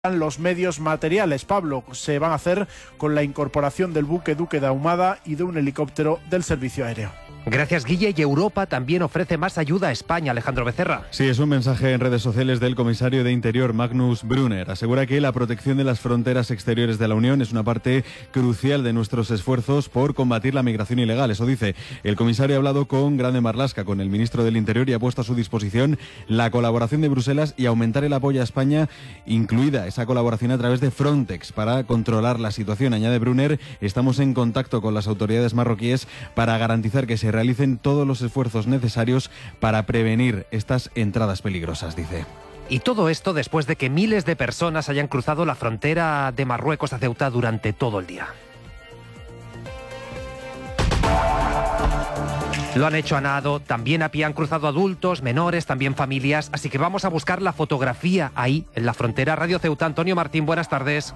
los medios materiales. Pablo, se van a hacer con la incorporación del buque Duque de Ahumada y de un helicóptero del servicio aéreo. Gracias, Guille. Y Europa también ofrece más ayuda a España. Alejandro Becerra. Sí, es un mensaje en redes sociales del comisario de Interior, Magnus Brunner. Asegura que la protección de las fronteras exteriores de la Unión es una parte crucial de nuestros esfuerzos por combatir la migración ilegal. Eso dice. El comisario ha hablado con Grande Marlaska, con el ministro del Interior, y ha puesto a su disposición la colaboración de Bruselas y aumentar el apoyo a España, incluida esa colaboración a través de Frontex, para controlar la situación. Añade Brunner, estamos en contacto con las autoridades marroquíes para garantizar que se realicen todos los esfuerzos necesarios para prevenir estas entradas peligrosas, dice. Y todo esto después de que miles de personas hayan cruzado la frontera de Marruecos a Ceuta durante todo el día. Lo han hecho a nado, también a pie, han cruzado adultos, menores, también familias. Así que vamos a buscar la fotografía ahí, en la frontera. Radio Ceuta, Antonio Martín, buenas tardes.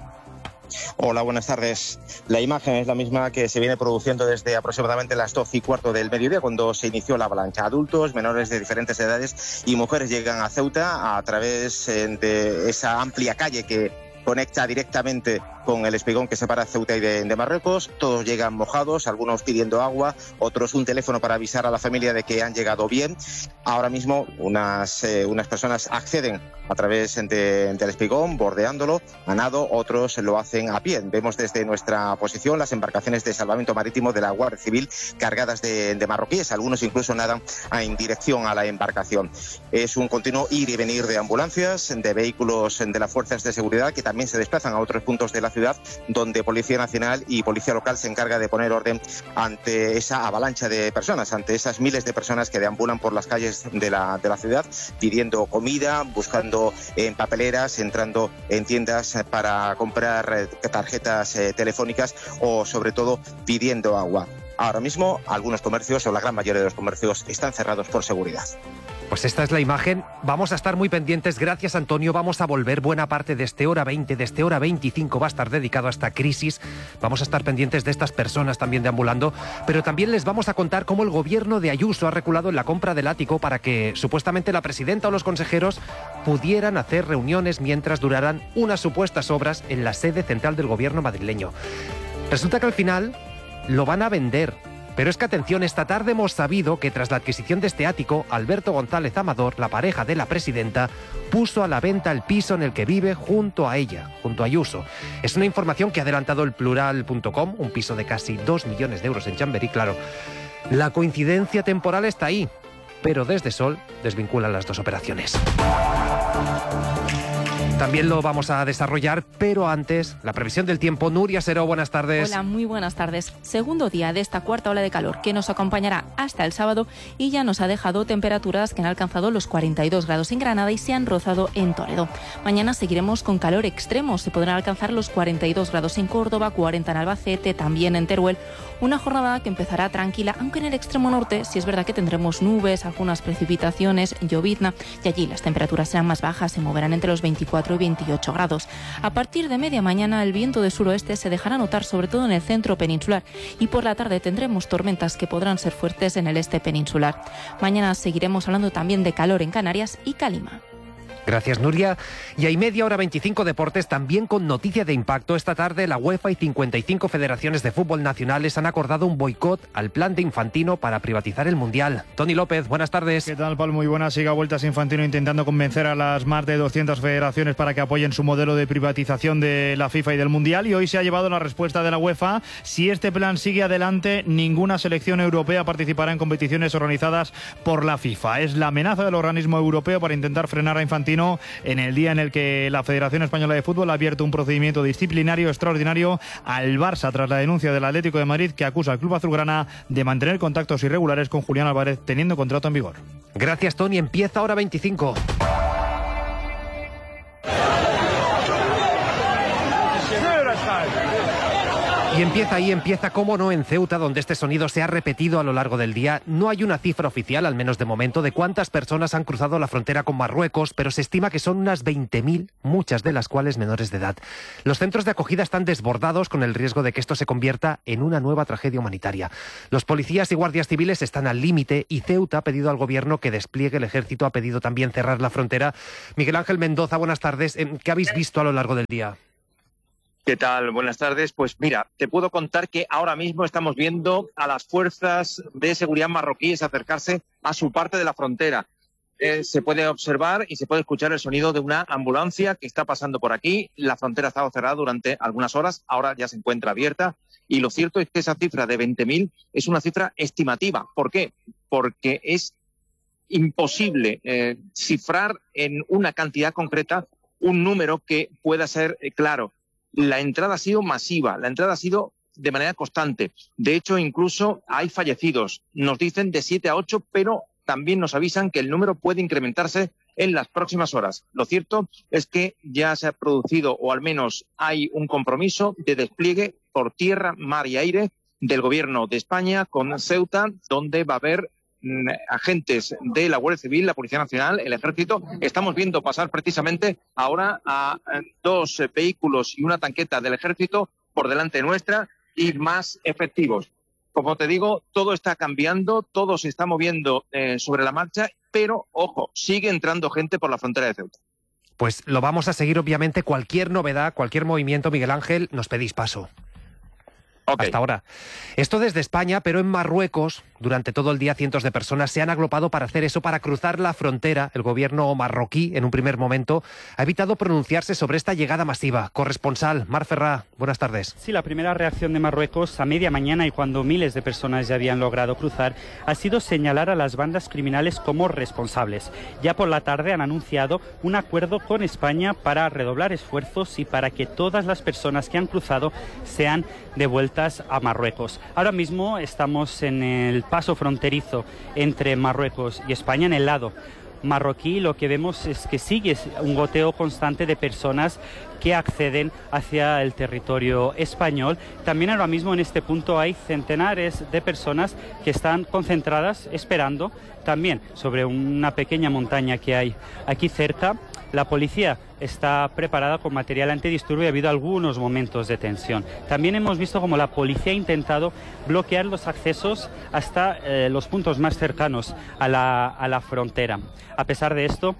Hola, buenas tardes. La imagen es la misma que se viene produciendo desde aproximadamente las 12:15 del mediodía, cuando se inició la avalancha. Adultos, menores de diferentes edades y mujeres llegan a Ceuta a través de esa amplia calle que conecta directamente con el espigón que separa Ceuta y de Marruecos. Todos llegan mojados, algunos pidiendo agua, otros un teléfono para avisar a la familia de que han llegado bien. Ahora mismo unas personas acceden a través del espigón, bordeándolo, a nado, otros lo hacen a pie. Vemos desde nuestra posición las embarcaciones de salvamento marítimo de la Guardia Civil cargadas de marroquíes. Algunos incluso nadan en dirección a la embarcación. Es un continuo ir y venir de ambulancias, de vehículos de las fuerzas de seguridad que también se desplazan a otros puntos de la ciudad, donde Policía Nacional y Policía Local se encarga de poner orden ante esa avalancha de personas, ante esas miles de personas que deambulan por las calles de la ciudad pidiendo comida, buscando en papeleras, entrando en tiendas para comprar tarjetas telefónicas o sobre todo pidiendo agua. Ahora mismo algunos comercios o la gran mayoría de los comercios están cerrados por seguridad. Pues esta es la imagen. Vamos a estar muy pendientes. Gracias, Antonio. Vamos a volver. Buena parte de este hora 20, de este hora 25 va a estar dedicado a esta crisis. Vamos a estar pendientes de estas personas también deambulando, pero también les vamos a contar cómo el gobierno de Ayuso ha reculado en la compra del ático para que supuestamente la presidenta o los consejeros pudieran hacer reuniones mientras duraran unas supuestas obras en la sede central del gobierno madrileño. Resulta que al final lo van a vender. Pero es que, atención, esta tarde hemos sabido que tras la adquisición de este ático, Alberto González Amador, la pareja de la presidenta, puso a la venta el piso en el que vive junto a ella, junto a Ayuso. Es una información que ha adelantado el Plural.com, un piso de casi 2 millones de euros en Chamberí, claro. La coincidencia temporal está ahí, pero desde Sol desvinculan las dos operaciones. También lo vamos a desarrollar, pero antes, la previsión del tiempo. Nuria Seró, buenas tardes. Hola, muy buenas tardes. Segundo día de esta cuarta ola de calor que nos acompañará hasta el sábado y ya nos ha dejado temperaturas que han alcanzado los 42 grados en Granada y se han rozado en Toledo. Mañana seguiremos con calor extremo. Se podrán alcanzar los 42 grados en Córdoba, 40 en Albacete, también en Teruel. Una jornada que empezará tranquila, aunque en el extremo norte sí es verdad que tendremos nubes, algunas precipitaciones, llovizna, y allí las temperaturas serán más bajas, se moverán entre los 24 y 28 grados. A partir de media mañana el viento de suroeste se dejará notar sobre todo en el centro peninsular y por la tarde tendremos tormentas que podrán ser fuertes en el este peninsular. Mañana seguiremos hablando también de calor en Canarias y Calima. Gracias, Nuria. Y hay media hora 25 deportes, también con noticia de impacto. Esta tarde la UEFA y 55 federaciones de fútbol nacionales han acordado un boicot al plan de Infantino para privatizar el Mundial. Tony López, buenas tardes. ¿Qué tal, Pablo? Muy buenas. Sigue a vueltas Infantino intentando convencer a las más de 200 federaciones para que apoyen su modelo de privatización de la FIFA y del Mundial. Y hoy se ha llevado la respuesta de la UEFA. Si este plan sigue adelante, ninguna selección europea participará en competiciones organizadas por la FIFA. Es la amenaza del organismo europeo para intentar frenar a Infantino en el día en el que la Federación Española de Fútbol ha abierto un procedimiento disciplinario extraordinario al Barça tras la denuncia del Atlético de Madrid, que acusa al club azulgrana de mantener contactos irregulares con Julián Álvarez teniendo contrato en vigor. Gracias, Tony. Empieza hora 25. Y empieza, cómo no, en Ceuta, donde este sonido se ha repetido a lo largo del día. No hay una cifra oficial, al menos de momento, de cuántas personas han cruzado la frontera con Marruecos, pero se estima que son unas 20.000, muchas de las cuales menores de edad. Los centros de acogida están desbordados con el riesgo de que esto se convierta en una nueva tragedia humanitaria. Los policías y guardias civiles están al límite y Ceuta ha pedido al gobierno que despliegue el ejército, ha pedido también cerrar la frontera. Miguel Ángel Mendoza, buenas tardes. ¿Qué habéis visto a lo largo del día? ¿Qué tal? Buenas tardes. Pues mira, te puedo contar que ahora mismo estamos viendo a las fuerzas de seguridad marroquíes acercarse a su parte de la frontera. Se puede observar y se puede escuchar el sonido de una ambulancia que está pasando por aquí. La frontera ha estado cerrada durante algunas horas, ahora ya se encuentra abierta. Y lo cierto es que esa cifra de 20.000 es una cifra estimativa. ¿Por qué? Porque es imposible cifrar en una cantidad concreta un número que pueda ser claro. La entrada ha sido masiva, la entrada ha sido de manera constante. De hecho, incluso hay fallecidos. Nos dicen de 7 a 8, pero también nos avisan que el número puede incrementarse en las próximas horas. Lo cierto es que ya se ha producido, o al menos hay un compromiso de despliegue por tierra, mar y aire del Gobierno de España con Ceuta, donde va a haber agentes de la Guardia Civil, la Policía Nacional, el Ejército. Estamos viendo pasar precisamente ahora a 2 vehículos y una tanqueta del Ejército por delante nuestra y más efectivos. Como te digo, todo está cambiando, todo se está moviendo sobre la marcha, pero, ojo, sigue entrando gente por la frontera de Ceuta. Pues lo vamos a seguir, obviamente. Cualquier novedad, cualquier movimiento, Miguel Ángel, nos pedís paso. Okay. Hasta ahora. Esto desde España, pero en Marruecos, durante todo el día cientos de personas se han agrupado para hacer eso, para cruzar la frontera. El gobierno marroquí, en un primer momento, ha evitado pronunciarse sobre esta llegada masiva. Corresponsal, Mar Ferrá, buenas tardes. Sí, la primera reacción de Marruecos a media mañana y cuando miles de personas ya habían logrado cruzar ha sido señalar a las bandas criminales como responsables. Ya por la tarde han anunciado un acuerdo con España para redoblar esfuerzos y para que todas las personas que han cruzado sean devueltas a Marruecos. Ahora mismo estamos en el paso fronterizo entre Marruecos y España, en el lado marroquí. Lo que vemos es que sigue un goteo constante de personas que acceden hacia el territorio español. También ahora mismo en este punto hay centenares de personas que están concentradas esperando también sobre una pequeña montaña que hay aquí cerca. La policía está preparada con material antidisturbio y ha habido algunos momentos de tensión. También hemos visto como la policía ha intentado bloquear los accesos hasta los puntos más cercanos a la frontera. A pesar de esto,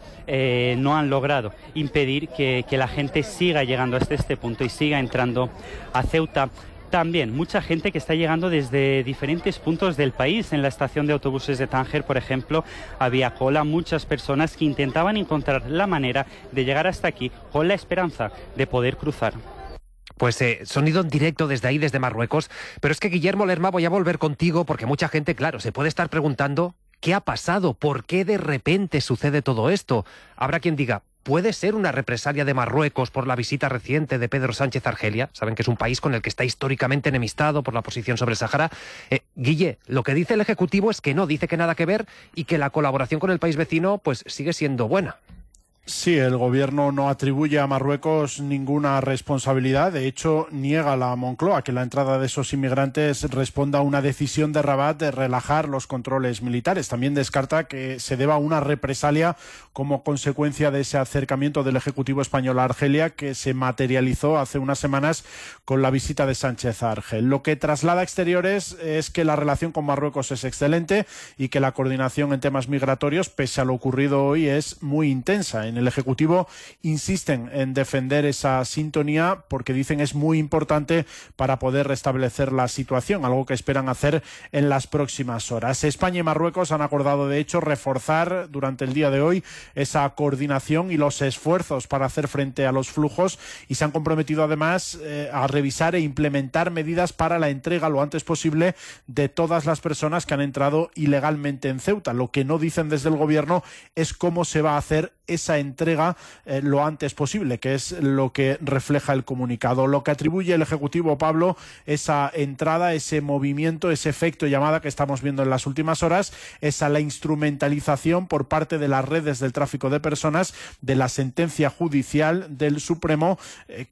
no han logrado impedir que la gente siga llegando hasta este punto y siga entrando a Ceuta. También mucha gente que está llegando desde diferentes puntos del país. En la estación de autobuses de Tánger, por ejemplo, había cola, muchas personas que intentaban encontrar la manera de llegar hasta aquí con la esperanza de poder cruzar. Pues sonido en directo desde ahí, desde Marruecos. Pero es que, Guillermo Lerma, voy a volver contigo porque mucha gente, claro, se puede estar preguntando ¿qué ha pasado? ¿Por qué de repente sucede todo esto? Habrá quien diga, ¿puede ser una represalia de Marruecos por la visita reciente de Pedro Sánchez a Argelia? Saben que es un país con el que está históricamente enemistado por la posición sobre el Sáhara. Guille, lo que dice el Ejecutivo es que no, dice que nada que ver y que la colaboración con el país vecino pues sigue siendo buena. Sí, el gobierno no atribuye a Marruecos ninguna responsabilidad. De hecho, niega la Moncloa que la entrada de esos inmigrantes responda a una decisión de Rabat de relajar los controles militares. También descarta que se deba a una represalia como consecuencia de ese acercamiento del Ejecutivo español a Argelia que se materializó hace unas semanas con la visita de Sánchez a Argel. Lo que traslada a Exteriores es que la relación con Marruecos es excelente y que la coordinación en temas migratorios, pese a lo ocurrido hoy, es muy intensa. En el Ejecutivo insisten en defender esa sintonía porque dicen es muy importante para poder restablecer la situación, algo que esperan hacer en las próximas horas. España y Marruecos han acordado, de hecho, reforzar durante el día de hoy esa coordinación y los esfuerzos para hacer frente a los flujos y se han comprometido además a revisar e implementar medidas para la entrega lo antes posible de todas las personas que han entrado ilegalmente en Ceuta. Lo que no dicen desde el Gobierno es cómo se va a hacer esa entrega lo antes posible, que es lo que refleja el comunicado. Lo que atribuye el Ejecutivo, Pablo, esa entrada, ese movimiento, ese efecto llamada que estamos viendo en las últimas horas, es a la instrumentalización por parte de las redes del tráfico de personas de la sentencia judicial del Supremo que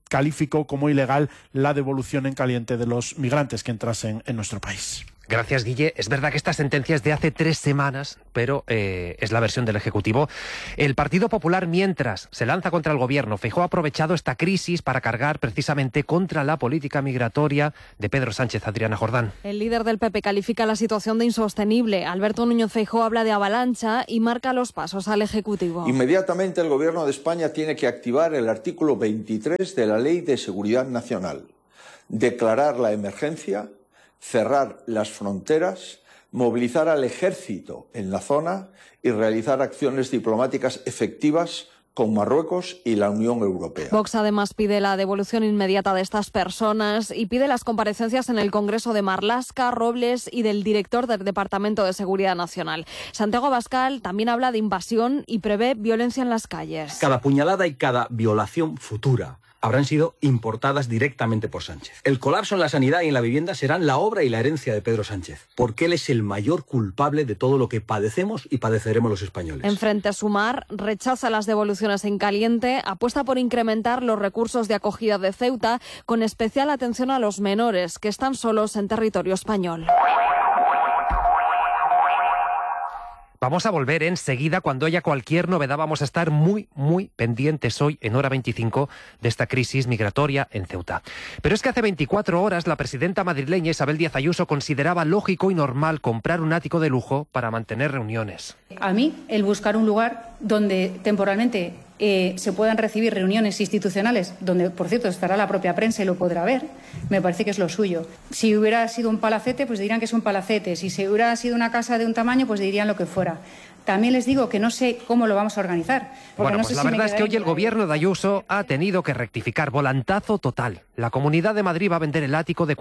calificó como ilegal la devolución en caliente de los migrantes que entrasen en nuestro país. Gracias, Guille. Es verdad que esta sentencia es de hace 3 semanas, pero es la versión del Ejecutivo. El Partido Popular, mientras se lanza contra el Gobierno, Feijóo ha aprovechado esta crisis para cargar precisamente contra la política migratoria de Pedro Sánchez. Adriana Jordán. El líder del PP califica la situación de insostenible. Alberto Núñez Feijóo habla de avalancha y marca los pasos al Ejecutivo. Inmediatamente el Gobierno de España tiene que activar el artículo 23 de la Ley de Seguridad Nacional, declarar la emergencia, cerrar las fronteras, movilizar al ejército en la zona y realizar acciones diplomáticas efectivas con Marruecos y la Unión Europea. Vox además pide la devolución inmediata de estas personas y pide las comparecencias en el Congreso de Marlaska, Robles y del director del Departamento de Seguridad Nacional. Santiago Abascal también habla de invasión y prevé violencia en las calles. Cada puñalada y cada violación futura habrán sido importadas directamente por Sánchez. El colapso en la sanidad y en la vivienda serán la obra y la herencia de Pedro Sánchez, porque él es el mayor culpable de todo lo que padecemos y padeceremos los españoles. En Frente Sumar rechaza las devoluciones en caliente, apuesta por incrementar los recursos de acogida de Ceuta, con especial atención a los menores que están solos en territorio español. Vamos a volver enseguida. Cuando haya cualquier novedad vamos a estar muy, muy pendientes hoy en Hora 25 de esta crisis migratoria en Ceuta. Pero es que hace 24 horas la presidenta madrileña Isabel Díaz Ayuso consideraba lógico y normal comprar un ático de lujo para mantener reuniones. A mí, el buscar un lugar donde temporalmente se puedan recibir reuniones institucionales, donde, por cierto, estará la propia prensa y lo podrá ver, me parece que es lo suyo. Si hubiera sido un palacete, pues dirían que es un palacete. Si se hubiera sido una casa de un tamaño, pues dirían lo que fuera. También les digo que no sé cómo lo vamos a organizar. Bueno, pues la verdad es que hoy el gobierno de Ayuso ha tenido que rectificar. Volantazo total. La Comunidad de Madrid va a vender el ático de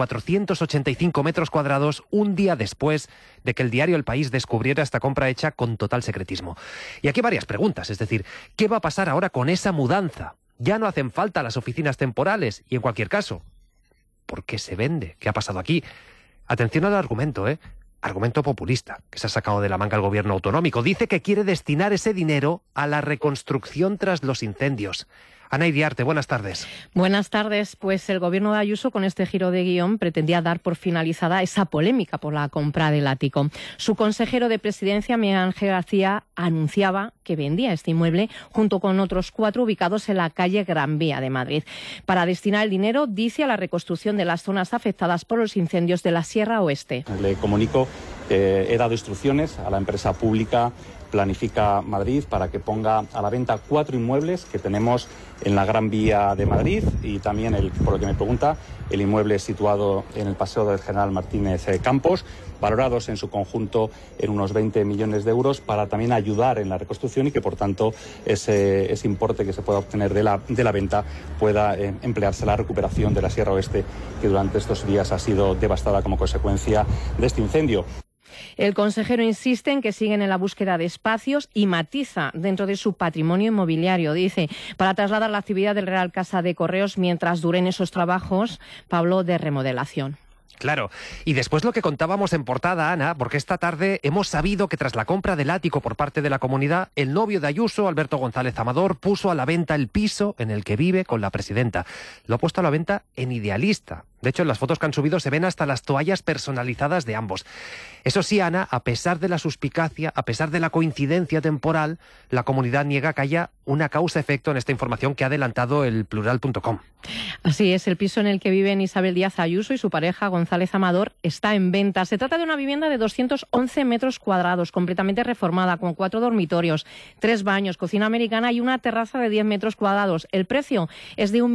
485 metros cuadrados un día después de que el diario El País descubriera esta compra hecha con total secretismo. Y aquí varias preguntas, es decir, ¿qué va a pasar ahora con esa mudanza? Ya no hacen falta las oficinas temporales y, en cualquier caso, ¿por qué se vende? ¿Qué ha pasado aquí? Atención al argumento, argumento populista que se ha sacado de la manga el gobierno autonómico. Dice que quiere destinar ese dinero a la reconstrucción tras los incendios. Ana Iriarte, buenas tardes. Buenas tardes. Pues el gobierno de Ayuso, con este giro de guión, pretendía dar por finalizada esa polémica por la compra del ático. Su consejero de presidencia, Miguel Ángel García, anunciaba que vendía este inmueble junto con otros 4 ubicados en la calle Gran Vía de Madrid, para destinar el dinero, dice, a la reconstrucción de las zonas afectadas por los incendios de la Sierra Oeste. Le comunico que he dado instrucciones a la empresa pública Planifica Madrid para que ponga a la venta 4 inmuebles que tenemos en la Gran Vía de Madrid y también, por lo que me pregunta, el inmueble situado en el Paseo del General Martínez Campos, valorados en su conjunto en unos 20 millones de euros, para también ayudar en la reconstrucción y que, por tanto, ese importe que se pueda obtener de la venta pueda emplearse en la recuperación de la Sierra Oeste, que durante estos días ha sido devastada como consecuencia de este incendio. El consejero insiste en que siguen en la búsqueda de espacios y matiza dentro de su patrimonio inmobiliario. Dice, para trasladar la actividad del Real Casa de Correos mientras duren esos trabajos, Pablo, de remodelación. Claro, y después lo que contábamos en portada, Ana, porque esta tarde hemos sabido que tras la compra del ático por parte de la comunidad, el novio de Ayuso, Alberto González Amador, puso a la venta el piso en el que vive con la presidenta. Lo ha puesto a la venta en Idealista. De hecho, en las fotos que han subido se ven hasta las toallas personalizadas de ambos. Eso sí, Ana, a pesar de la suspicacia, a pesar de la coincidencia temporal, la comunidad niega que haya una causa-efecto en esta información que ha adelantado el Plural.com. Así es, el piso en el que viven Isabel Díaz Ayuso y su pareja González Amador está en venta. Se trata de una vivienda de 211 metros cuadrados, completamente reformada, con 4 dormitorios, 3 baños, cocina americana y una terraza de 10 metros cuadrados. El precio es de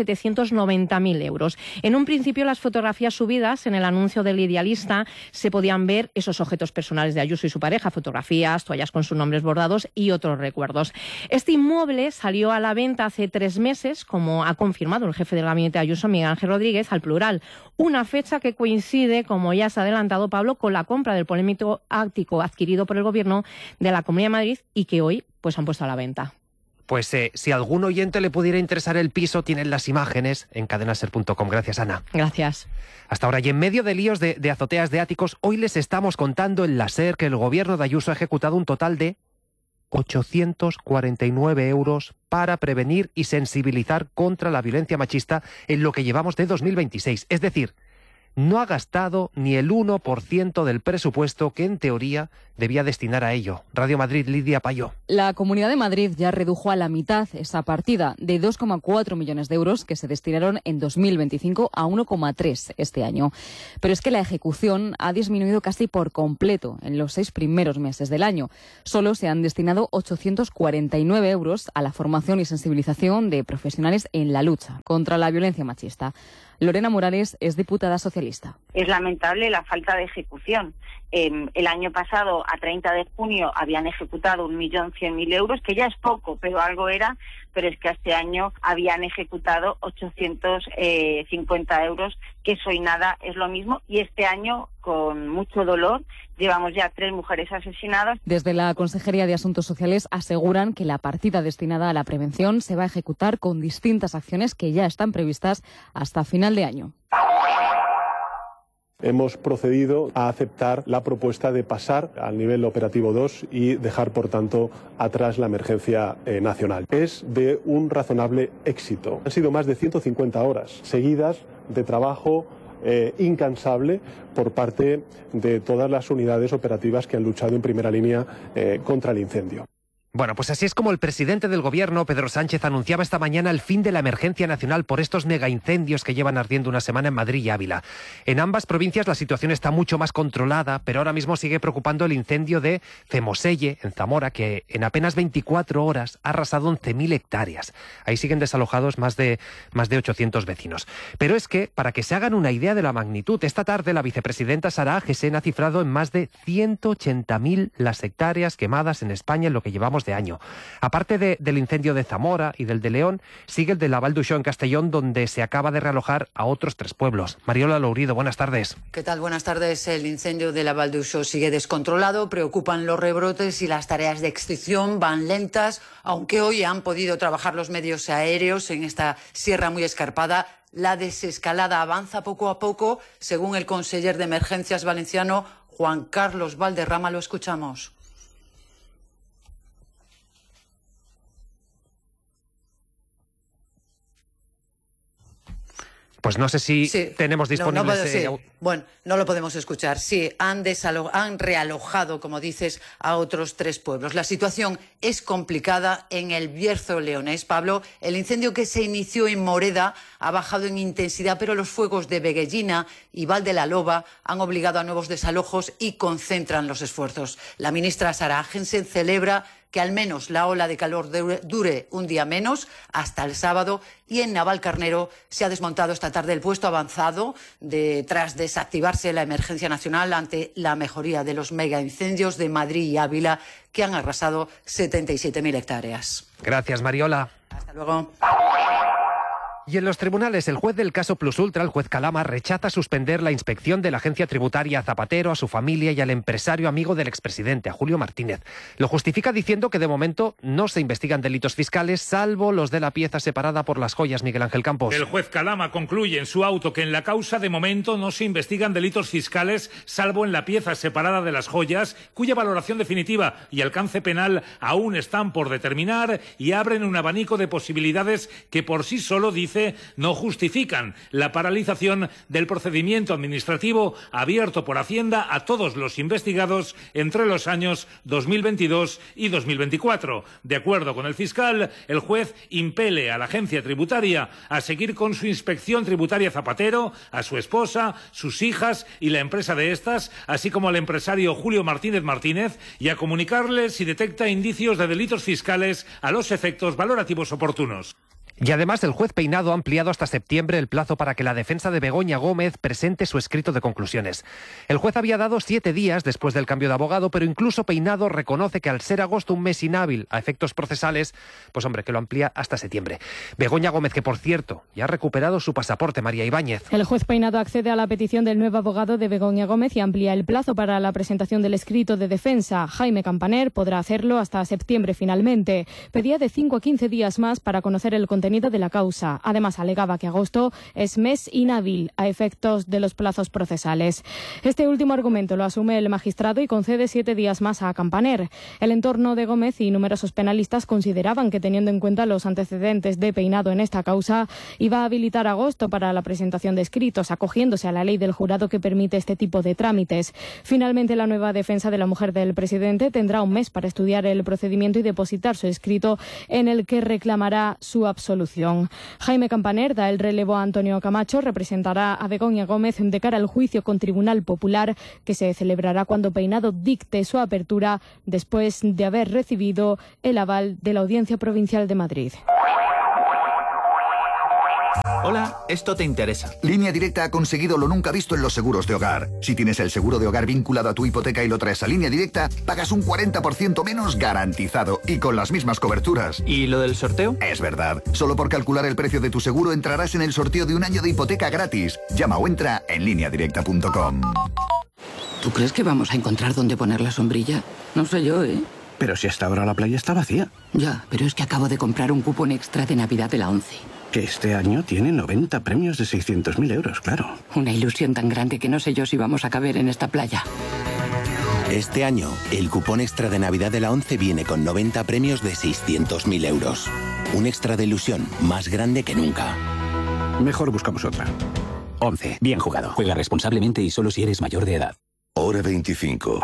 1.790.000 euros. En un principio, las fotografías subidas en el anuncio del Idealista se podían ver esos objetos personales de Ayuso y su pareja, fotografías, toallas con sus nombres bordados y otros recuerdos. Este inmueble salió a la venta hace 3 meses, como ha confirmado el jefe del gabinete de Ayuso, Miguel Ángel Rodríguez, al Plural. Una fecha que coincide, como ya se ha adelantado Pablo, con la compra del polémico ático adquirido por el gobierno de la Comunidad de Madrid y que hoy pues han puesto a la venta. Pues si a algún oyente le pudiera interesar el piso, tienen las imágenes en cadenaser.com. Gracias, Ana. Gracias. Hasta ahora, y en medio de líos de azoteas de áticos, hoy les estamos contando en la SER que el gobierno de Ayuso ha ejecutado un total de 849 euros para prevenir y sensibilizar contra la violencia machista en lo que llevamos de 2026. Es decir, no ha gastado ni el 1% del presupuesto que en teoría debía destinar a ello. Radio Madrid, Lidia Payó. La Comunidad de Madrid ya redujo a la mitad esa partida de 2,4 millones de euros que se destinaron en 2025 a 1,3 este año. Pero es que la ejecución ha disminuido casi por completo en los 6 primeros meses del año. Solo se han destinado 849 euros a la formación y sensibilización de profesionales en la lucha contra la violencia machista. Lorena Morales es diputada socialista. Es lamentable la falta de ejecución. El año pasado, a 30 de junio, habían ejecutado 1.100.000 euros, que ya es poco, pero algo era, pero es que este año habían ejecutado 850 euros, que eso y nada es lo mismo, y este año, con mucho dolor, llevamos ya 3 mujeres asesinadas. Desde la Consejería de Asuntos Sociales aseguran que la partida destinada a la prevención se va a ejecutar con distintas acciones que ya están previstas hasta final de año. Hemos procedido a aceptar la propuesta de pasar al nivel operativo 2 y dejar, por tanto, atrás la emergencia nacional. Es de un razonable éxito. Han sido más de 150 horas seguidas de trabajo incansable por parte de todas las unidades operativas que han luchado en primera línea contra el incendio. Bueno, pues así es como el presidente del Gobierno, Pedro Sánchez, anunciaba esta mañana el fin de la emergencia nacional por estos megaincendios que llevan ardiendo una semana en Madrid y Ávila. En ambas provincias la situación está mucho más controlada, pero ahora mismo sigue preocupando el incendio de Femoselle, en Zamora, que en apenas 24 horas ha arrasado 11.000 hectáreas. Ahí siguen desalojados más de 800 vecinos. Pero es que, para que se hagan una idea de la magnitud, esta tarde la vicepresidenta Sara Agesen ha cifrado en más de 180.000 las hectáreas quemadas en España en lo que llevamos de año. Aparte del incendio de Zamora y del de León, sigue el de la Val d'Uixó en Castellón, donde se acaba de realojar a otros 3 pueblos. Mariola Lourido, buenas tardes. ¿Qué tal? Buenas tardes. El incendio de la Val d'Uixó sigue descontrolado, preocupan los rebrotes y las tareas de extinción van lentas, aunque hoy han podido trabajar los medios aéreos en esta sierra muy escarpada. La desescalada avanza poco a poco, según el conseller de Emergencias valenciano, Juan Carlos Valderrama. Lo escuchamos. Pues no sé si tenemos disponible Bueno, no lo podemos escuchar. Sí, han realojado, como dices, a otros 3 pueblos. La situación es complicada en el Bierzo leonés. Pablo, el incendio que se inició en Moreda ha bajado en intensidad, pero los fuegos de Veguellina y Val de la Loba han obligado a nuevos desalojos y concentran los esfuerzos. La ministra Sara Agesen celebra que al menos la ola de calor dure un día menos, hasta el sábado, y en Navalcarnero se ha desmontado esta tarde el puesto avanzado tras desactivarse la emergencia nacional ante la mejoría de los megaincendios de Madrid y Ávila, que han arrasado 77.000 hectáreas. Gracias, Mariola. Hasta luego. Y en los tribunales, el juez del caso Plus Ultra, el juez Calama, rechaza suspender la inspección de la agencia tributaria a Zapatero, a su familia y al empresario amigo del expresidente, a Julio Martínez. Lo justifica diciendo que de momento no se investigan delitos fiscales, salvo los de la pieza separada por las joyas. Miguel Ángel Campos. El juez Calama concluye en su auto que en la causa de momento no se investigan delitos fiscales, salvo en la pieza separada de las joyas, cuya valoración definitiva y alcance penal aún están por determinar, y abren un abanico de posibilidades que por sí solo, dice, no justifican la paralización del procedimiento administrativo abierto por Hacienda a todos los investigados entre los años 2022 y 2024. De acuerdo con el fiscal, el juez impele a la agencia tributaria a seguir con su inspección tributaria a Zapatero, a su esposa, sus hijas y la empresa de estas, así como al empresario Julio Martínez, y a comunicarle si detecta indicios de delitos fiscales a los efectos valorativos oportunos. Y además el juez Peinado ha ampliado hasta septiembre el plazo para que la defensa de Begoña Gómez presente su escrito de conclusiones. El juez había dado 7 días después del cambio de abogado, pero incluso Peinado reconoce que al ser agosto un mes inhábil a efectos procesales, pues hombre, que lo amplía hasta septiembre. Begoña Gómez, que por cierto, ya ha recuperado su pasaporte, María Ibáñez. El juez Peinado accede a la petición del nuevo abogado de Begoña Gómez y amplía el plazo para la presentación del escrito de defensa. Jaime Campaner podrá hacerlo hasta septiembre finalmente. Pedía de 5 a 15 días más para conocer el contenido contenido de la causa. Además, alegaba que agosto es mes inhábil a efectos de los plazos procesales. Este último argumento lo asume el magistrado y concede 7 días más a Campaner. El entorno de Gómez y numerosos penalistas consideraban que, teniendo en cuenta los antecedentes de Peinado en esta causa, iba a habilitar agosto para la presentación de escritos, acogiéndose a la ley del jurado que permite este tipo de trámites. Finalmente, la nueva defensa de la mujer del presidente tendrá un mes para estudiar el procedimiento y depositar su escrito en el que reclamará su absolución. Jaime Campaner da el relevo a Antonio Camacho, representará a Begoña Gómez de cara al juicio con Tribunal Popular que se celebrará cuando Peinado dicte su apertura después de haber recibido el aval de la Audiencia Provincial de Madrid. Hola, esto te interesa. Línea Directa ha conseguido lo nunca visto en los seguros de hogar. Si tienes el seguro de hogar vinculado a tu hipoteca y lo traes a Línea Directa, pagas un 40% menos garantizado y con las mismas coberturas. ¿Y lo del sorteo? Es verdad. Solo por calcular el precio de tu seguro entrarás en el sorteo de un año de hipoteca gratis. Llama o entra en lineadirecta.com. ¿Tú crees que vamos a encontrar dónde poner la sombrilla? No sé yo, ¿eh? Pero si hasta ahora la playa está vacía. Ya, pero es que acabo de comprar un cupón extra de Navidad de la ONCE. Que este año tiene 90 premios de 600.000 euros, claro. Una ilusión tan grande que no sé yo si vamos a caber en esta playa. Este año, el cupón extra de Navidad de la ONCE viene con 90 premios de 600.000 euros. Un extra de ilusión más grande que nunca. Mejor buscamos otra. ONCE. Bien jugado. Juega responsablemente y solo si eres mayor de edad. Hora 25.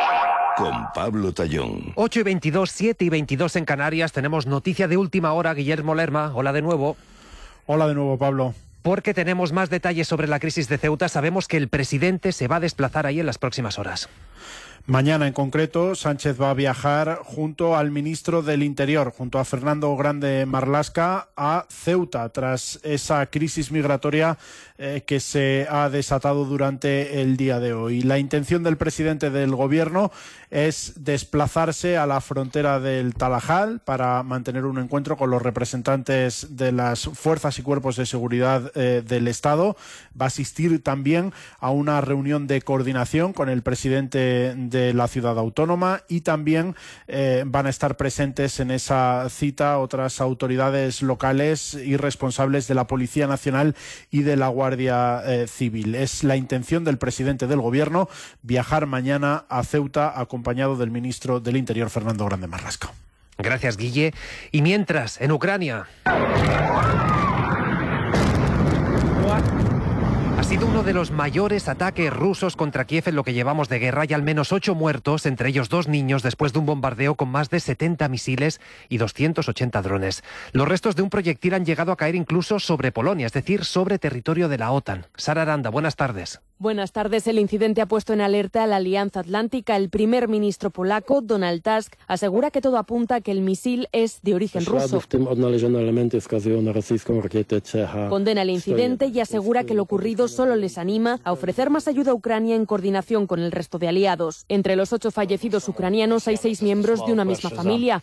Con Pablo Tallón. 8:22, 7:22 en Canarias. Tenemos noticia de última hora. Guillermo Lerma, hola de nuevo. Hola de nuevo, Pablo. Porque tenemos más detalles sobre la crisis de Ceuta. Sabemos que el presidente se va a desplazar ahí en las próximas horas. Mañana en concreto, Sánchez va a viajar junto al ministro del Interior, junto a Fernando Grande Marlaska, a Ceuta, tras esa crisis migratoria que se ha desatado durante el día de hoy. La intención del presidente del Gobierno es desplazarse a la frontera del Talajal para mantener un encuentro con los representantes de las fuerzas y cuerpos de seguridad del Estado. Va a asistir también a una reunión de coordinación con el presidente de la ciudad autónoma y también van a estar presentes en esa cita otras autoridades locales y responsables de la Policía Nacional y de la Guardia Civil. Es la intención del presidente del Gobierno viajar mañana a Ceuta acompañado del ministro del Interior, Fernando Grande Marlaska. Gracias, Guille. Y mientras, en Ucrania... Ha sido uno de los mayores ataques rusos contra Kiev en lo que llevamos de guerra y al menos 8 muertos, entre ellos 2 niños, después de un bombardeo con más de 70 misiles y 280 drones. Los restos de un proyectil han llegado a caer incluso sobre Polonia, es decir, sobre territorio de la OTAN. Sara Aranda, buenas tardes. Buenas tardes. El incidente ha puesto en alerta a la Alianza Atlántica. El primer ministro polaco, Donald Tusk, asegura que todo apunta a que el misil es de origen ruso. Condena el incidente y asegura que lo ocurrido solo les anima a ofrecer más ayuda a Ucrania en coordinación con el resto de aliados. Entre los 8 fallecidos ucranianos hay 6 miembros de una misma familia.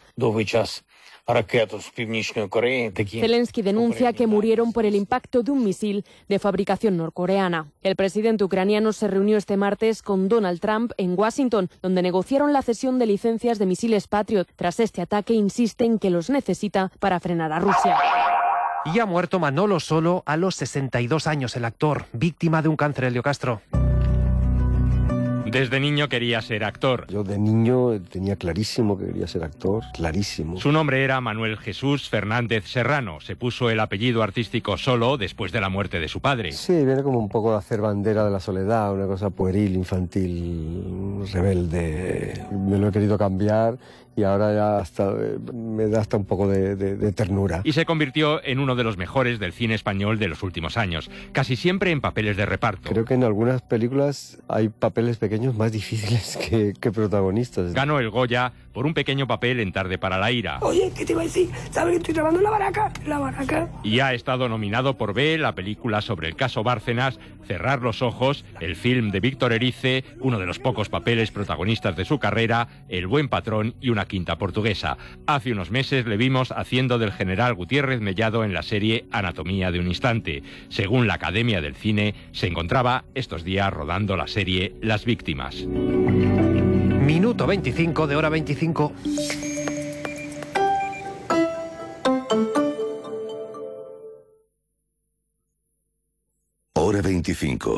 Zelensky denuncia que murieron por el impacto de un misil de fabricación norcoreana. El presidente ucraniano se reunió este martes con Donald Trump en Washington, donde negociaron la cesión de licencias de misiles Patriot. Tras este ataque, insiste en que los necesita para frenar a Rusia. Y ha muerto Manolo Solo a los 62 años, el actor, víctima de un cáncer. Elio Castro. Desde niño quería ser actor. Yo de niño tenía clarísimo que quería ser actor, clarísimo. Su nombre era Manuel Jesús Fernández Serrano. Se puso el apellido artístico Solo después de la muerte de su padre. Sí, viene como un poco de hacer bandera de la soledad, una cosa pueril, infantil, rebelde. Me lo he querido cambiar y ahora ya hasta me da hasta un poco de ternura. Y se convirtió en uno de los mejores del cine español de los últimos años, casi siempre en papeles de reparto. Creo que en algunas películas hay papeles pequeños más difíciles que protagonistas. Ganó el Goya por un pequeño papel en Tarde para la ira. Oye, ¿qué te iba a decir? ¿Sabes que estoy trabajando en la baraca? La baraca. Y ha estado nominado por B, la película sobre el caso Bárcenas, Cerrar los ojos, el film de Víctor Erice, uno de los pocos papeles protagonistas de su carrera, El buen patrón y Una quinta portuguesa. Hace unos meses le vimos haciendo del general Gutiérrez Mellado en la serie Anatomía de un instante. Según la Academia del Cine, se encontraba estos días rodando la serie Las víctimas. Minuto 25 de hora 25. Hora 25.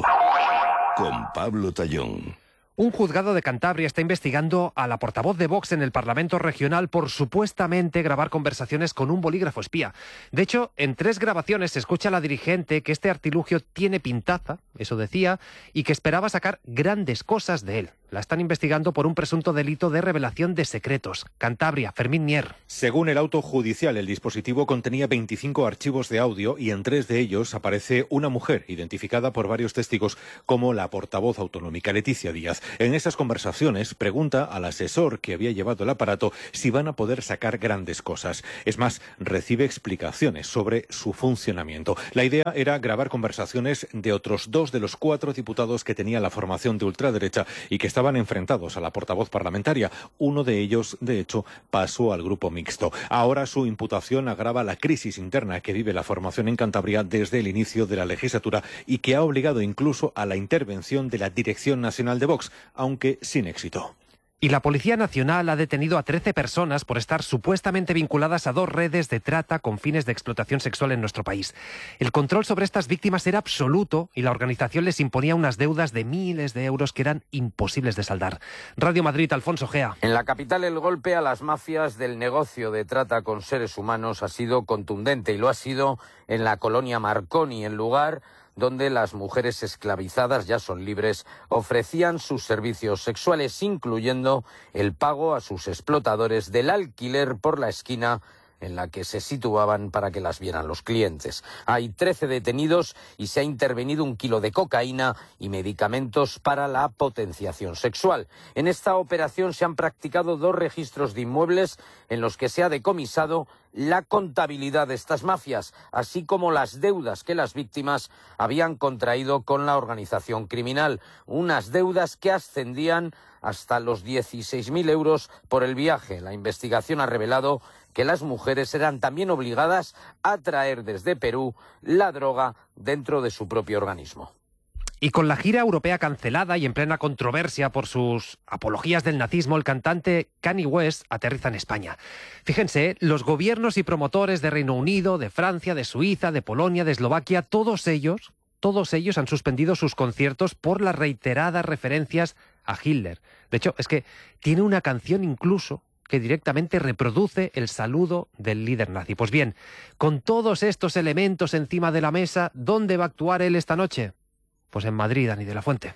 Con Pablo Tallón. Un juzgado de Cantabria está investigando a la portavoz de Vox en el Parlamento Regional por supuestamente grabar conversaciones con un bolígrafo espía. De hecho, en 3 grabaciones se escucha a la dirigente que este artilugio tiene pintaza, eso decía, y que esperaba sacar grandes cosas de él. La están investigando por un presunto delito de revelación de secretos. Cantabria, Fermín Mier. Según el auto judicial, el dispositivo contenía 25 archivos de audio y en 3 de ellos aparece una mujer identificada por varios testigos como la portavoz autonómica, Leticia Díaz. En esas conversaciones pregunta al asesor que había llevado el aparato si van a poder sacar grandes cosas. Es más, recibe explicaciones sobre su funcionamiento. La idea era grabar conversaciones de otros 2 de los 4 diputados que tenía la formación de ultraderecha y que estaban enfrentados a la portavoz parlamentaria. Uno de ellos, de hecho, pasó al grupo mixto. Ahora su imputación agrava la crisis interna que vive la formación en Cantabria desde el inicio de la legislatura y que ha obligado incluso a la intervención de la Dirección Nacional de Vox, aunque sin éxito. Y la Policía Nacional ha detenido a 13 personas por estar supuestamente vinculadas a 2 redes de trata con fines de explotación sexual en nuestro país. El control sobre estas víctimas era absoluto y la organización les imponía unas deudas de miles de euros que eran imposibles de saldar. Radio Madrid, Alfonso Gea. En la capital, el golpe a las mafias del negocio de trata con seres humanos ha sido contundente y lo ha sido en la colonia Marconi, el lugar donde las mujeres esclavizadas, ya son libres, ofrecían sus servicios sexuales, incluyendo el pago a sus explotadores del alquiler por la esquina en la que se situaban para que las vieran los clientes. Hay 13 detenidos y se ha intervenido 1 kilo de cocaína y medicamentos para la potenciación sexual. En esta operación se han practicado 2 registros de inmuebles en los que se ha decomisado la contabilidad de estas mafias, así como las deudas que las víctimas habían contraído con la organización criminal. Unas deudas que ascendían hasta los 16.000 euros por el viaje. La investigación ha revelado que las mujeres eran también obligadas a traer desde Perú la droga dentro de su propio organismo. Y con la gira europea cancelada y en plena controversia por sus apologías del nazismo, el cantante Kanye West aterriza en España. Fíjense, los gobiernos y promotores de Reino Unido, de Francia, de Suiza, de Polonia, de Eslovaquia, todos ellos han suspendido sus conciertos por las reiteradas referencias a Hitler. De hecho, es que tiene una canción incluso que directamente reproduce el saludo del líder nazi. Pues bien, con todos estos elementos encima de la mesa, ¿dónde va a actuar él esta noche? Pues en Madrid, Dani de la Fuente.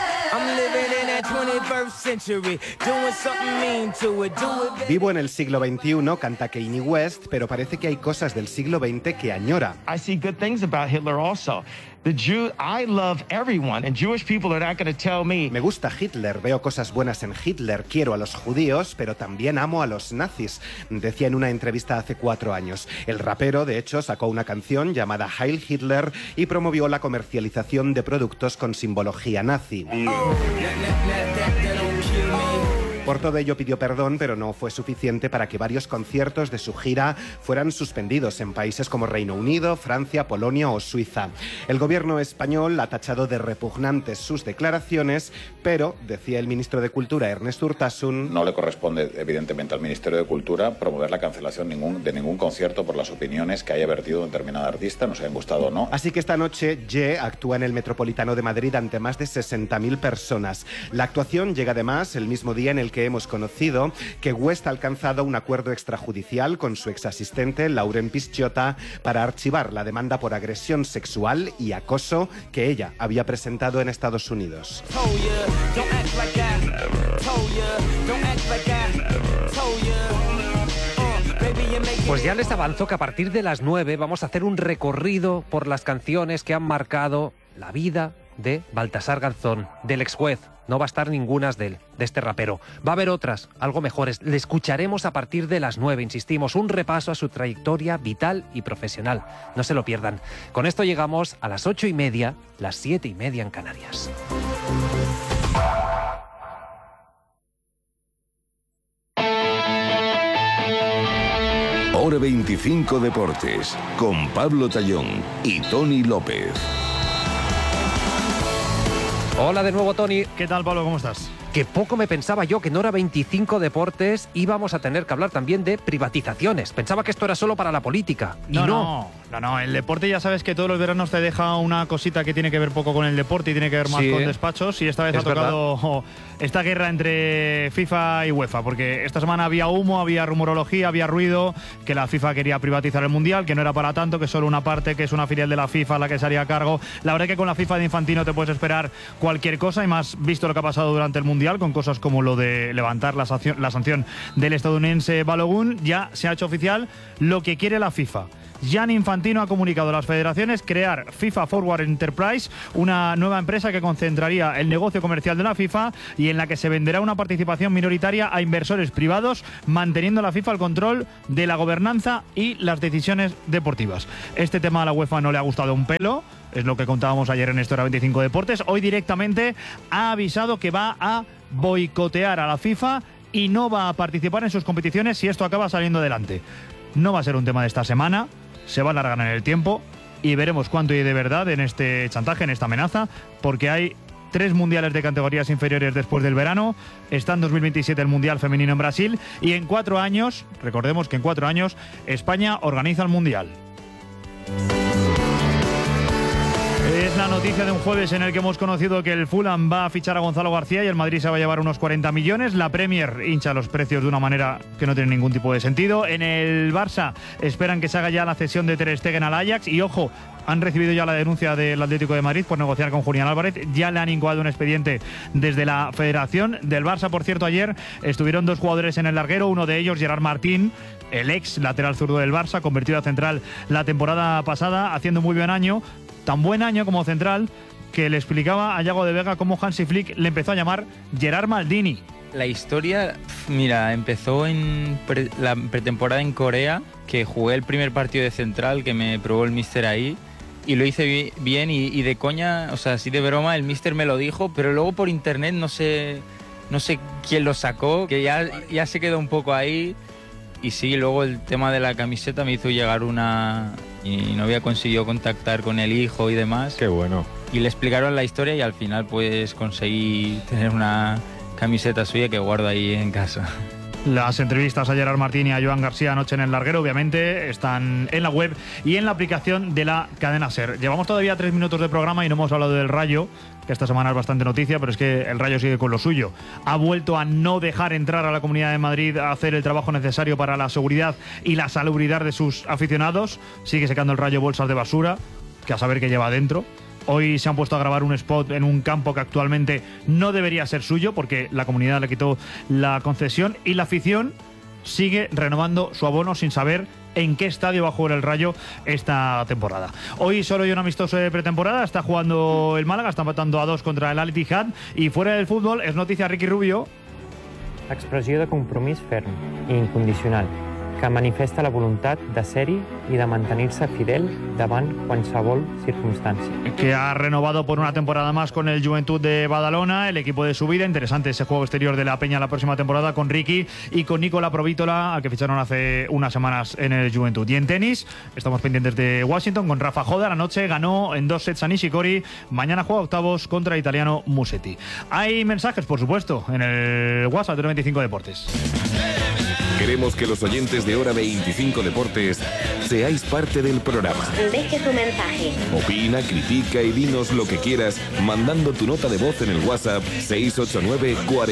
Vivo en el siglo XXI, canta Kanye West, pero parece que hay cosas del siglo XX que añora. I see good things about Hitler also. I love everyone, and Jewish people are not going to tell me. Me gusta Hitler, veo cosas buenas en Hitler, quiero a los judíos, pero también amo a los nazis, decía en una entrevista hace 4 años. El rapero, de hecho, sacó una canción llamada Heil Hitler y promovió la comercialización de productos con simbología nazi. Por todo ello pidió perdón, pero no fue suficiente para que varios conciertos de su gira fueran suspendidos en países como Reino Unido, Francia, Polonia o Suiza. El gobierno español ha tachado de repugnantes sus declaraciones, pero, decía el ministro de Cultura, Ernest Urtasun, no le corresponde, evidentemente, al Ministerio de Cultura promover la cancelación de ningún concierto por las opiniones que haya vertido un determinado artista, nos hayan gustado o no. Así que esta noche, Ye actúa en el Metropolitano de Madrid ante más de 60.000 personas. La actuación llega además el mismo día en el que hemos conocido que West ha alcanzado un acuerdo extrajudicial con su exasistente Lauren Pisciotto para archivar la demanda por agresión sexual y acoso que ella había presentado en Estados Unidos. Pues ya les avanzo que a partir de las 9 vamos a hacer un recorrido por las canciones que han marcado la vida de Baltasar Garzón, del ex juez. No va a estar ninguna de este rapero. Va a haber otras, algo mejores. Le escucharemos a partir de las 9, insistimos, un repaso a su trayectoria vital y profesional. No se lo pierdan. Con esto llegamos a las 8:30, las 7:30 en Canarias. Hora 25 Deportes, con Pablo Tallón y Tony López. Hola de nuevo, Tony. ¿Qué tal, Pablo? ¿Cómo estás? que poco me pensaba yo que en Hora 25 Deportes íbamos a tener que hablar también de privatizaciones. Pensaba que esto era solo para la política. No, el deporte ya sabes que todos los veranos te deja una cosita que tiene que ver poco con el deporte y tiene que ver más con despachos, y esta vez ha tocado esta guerra entre FIFA y UEFA, porque esta semana había humo, había rumorología, había ruido, que la FIFA quería privatizar el Mundial, que no era para tanto, que solo una parte, que es una filial de la FIFA la que se haría cargo. La verdad es que con la FIFA de Infantino te puedes esperar cualquier cosa, y más visto lo que ha pasado durante el Mundial, con cosas como lo de levantar la sanción del estadounidense Balogun. Ya se ha hecho oficial lo que quiere la FIFA. Gianni Infantino ha comunicado a las federaciones crear FIFA Forward Enterprise, una nueva empresa que concentraría el negocio comercial de la FIFA y en la que se venderá una participación minoritaria a inversores privados, manteniendo la FIFA el control de la gobernanza y las decisiones deportivas. Este tema a la UEFA no le ha gustado un pelo, es lo que contábamos ayer en Hora 25 Deportes. Hoy directamente ha avisado que va a boicotear a la FIFA y no va a participar en sus competiciones si esto acaba saliendo adelante. No va a ser un tema de esta semana, se va a alargar en el tiempo y veremos cuánto hay de verdad en este chantaje, en esta amenaza, porque hay 3 mundiales de categorías inferiores después del verano. Está en 2027 el Mundial Femenino en Brasil y en 4 años, recordemos que en 4 años, España organiza el Mundial. Es la noticia de un jueves en el que hemos conocido que el Fulham va a fichar a Gonzalo García y el Madrid se va a llevar unos 40 millones. La Premier hincha los precios de una manera que no tiene ningún tipo de sentido. En el Barça esperan que se haga ya la cesión de Ter Stegen al Ajax y, ojo, han recibido ya la denuncia del Atlético de Madrid por negociar con Julián Álvarez. Ya le han incoado un expediente desde la Federación del Barça. Por cierto, ayer estuvieron 2 jugadores en el larguero, uno de ellos Gerard Martín, el ex lateral zurdo del Barça, convertido a central la temporada pasada, haciendo muy buen año. Tan buen año como central que le explicaba a Yago de Vega cómo Hansi Flick le empezó a llamar Gerard Maldini. La historia, mira, empezó en la pretemporada en Corea, que jugué el primer partido de central, que me probó el míster ahí, y lo hice bien y de coña, o sea, así de broma, el míster me lo dijo, pero luego por internet no sé quién lo sacó, que ya se quedó un poco ahí. Y sí, luego el tema de la camiseta me hizo llegar una... y no había conseguido contactar con el hijo y demás. Qué bueno. Y le explicaron la historia y al final pues conseguí tener una camiseta suya que guardo ahí en casa. Las entrevistas a Gerard Martín y a Joan García anoche en el larguero, obviamente, están en la web y en la aplicación de la cadena SER. Llevamos todavía 3 minutos de programa y no hemos hablado del Rayo, que esta semana es bastante noticia, pero es que el Rayo sigue con lo suyo. Ha vuelto a no dejar entrar a la Comunidad de Madrid a hacer el trabajo necesario para la seguridad y la salubridad de sus aficionados. Sigue secando el Rayo bolsas de basura, que a saber qué lleva adentro. Hoy se han puesto a grabar un spot en un campo que actualmente no debería ser suyo porque la comunidad le quitó la concesión y la afición sigue renovando su abono sin saber en qué estadio va a jugar el Rayo esta temporada. Hoy solo hay un amistoso de pretemporada, está jugando el Málaga, está empatando a 2 contra el Al Ittihad y fuera del fútbol es noticia Ricky Rubio. Expressió de compromís ferm i incondicional que manifesta la voluntat de ser-hi i de mantenir-se fidel davant qualsevol circumstància. Que ha renovado por una temporada más con el Juventud de Badalona, el equipo de su vida. Interesante ese juego exterior de la Peña la próxima temporada con Ricky y con Nicola Provítola, al que ficharon hace unas semanas en el Juventud. Y en tenis, estamos pendientes de Washington con Rafa Joda. Anoche ganó en 2 sets a Nishikori. Mañana juega octavos contra el italiano Musetti. Hay mensajes, por supuesto, en el WhatsApp de 25 Deportes. Queremos que los oyentes de Hora 25 Deportes seáis parte del programa. Deje su mensaje. Opina, critica y dinos lo que quieras mandando tu nota de voz en el WhatsApp 689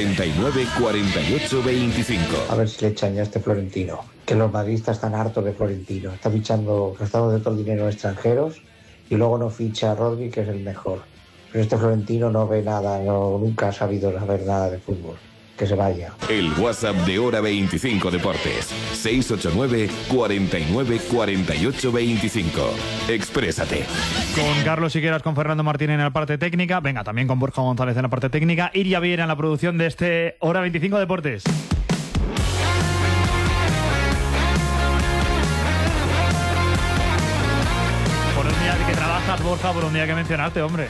49 48 25. A ver si le echan ya a este Florentino. Que los madridistas están hartos de Florentino. Está fichando, gastando de todo el dinero en extranjeros y luego no ficha a Rodri, que es el mejor. Pero este Florentino no ve nada, nunca ha sabido saber nada de fútbol. Que se vaya. El WhatsApp de Hora 25 Deportes 689 49 48 25. Exprésate. Con Carlos Siqueiras, con Fernando Martín en la parte técnica. Venga, también con Borja González en la parte técnica. Iria Viera en la producción de este Hora 25 Deportes. Por un día que trabajas, Borja, por un día que mencionaste, hombre.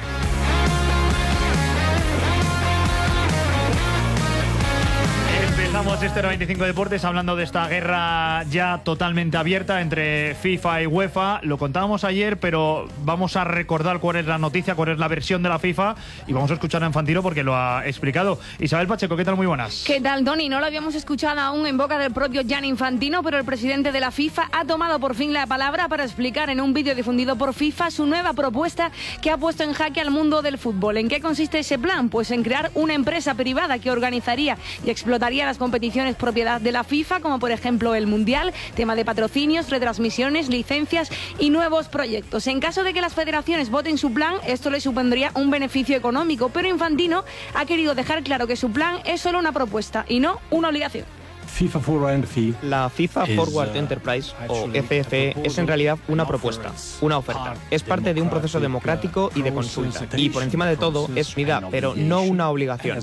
Dejamos este 95 Deportes hablando de esta guerra ya totalmente abierta entre FIFA y UEFA. Lo contábamos ayer, pero vamos a recordar cuál es la noticia, cuál es la versión de la FIFA, y vamos a escuchar a Infantino porque lo ha explicado. Isabel Pacheco, ¿qué tal? Muy buenas. ¿Qué tal, Tony? No lo habíamos escuchado aún en boca del propio Gianni Infantino, pero el presidente de la FIFA ha tomado por fin la palabra para explicar en un vídeo difundido por FIFA su nueva propuesta que ha puesto en jaque al mundo del fútbol. ¿En qué consiste ese plan? Pues en crear una empresa privada que organizaría y explotaría las competiciones propiedad de la FIFA, como por ejemplo el Mundial, tema de patrocinios, retransmisiones, licencias y nuevos proyectos. En caso de que las federaciones voten su plan, esto le supondría un beneficio económico, pero Infantino ha querido dejar claro que su plan es solo una propuesta y no una obligación. La FIFA Forward Enterprise, o FFE, es en realidad una propuesta, una oferta. Es parte de un proceso democrático y de consulta. Y por encima de todo, es unidad, pero no una obligación.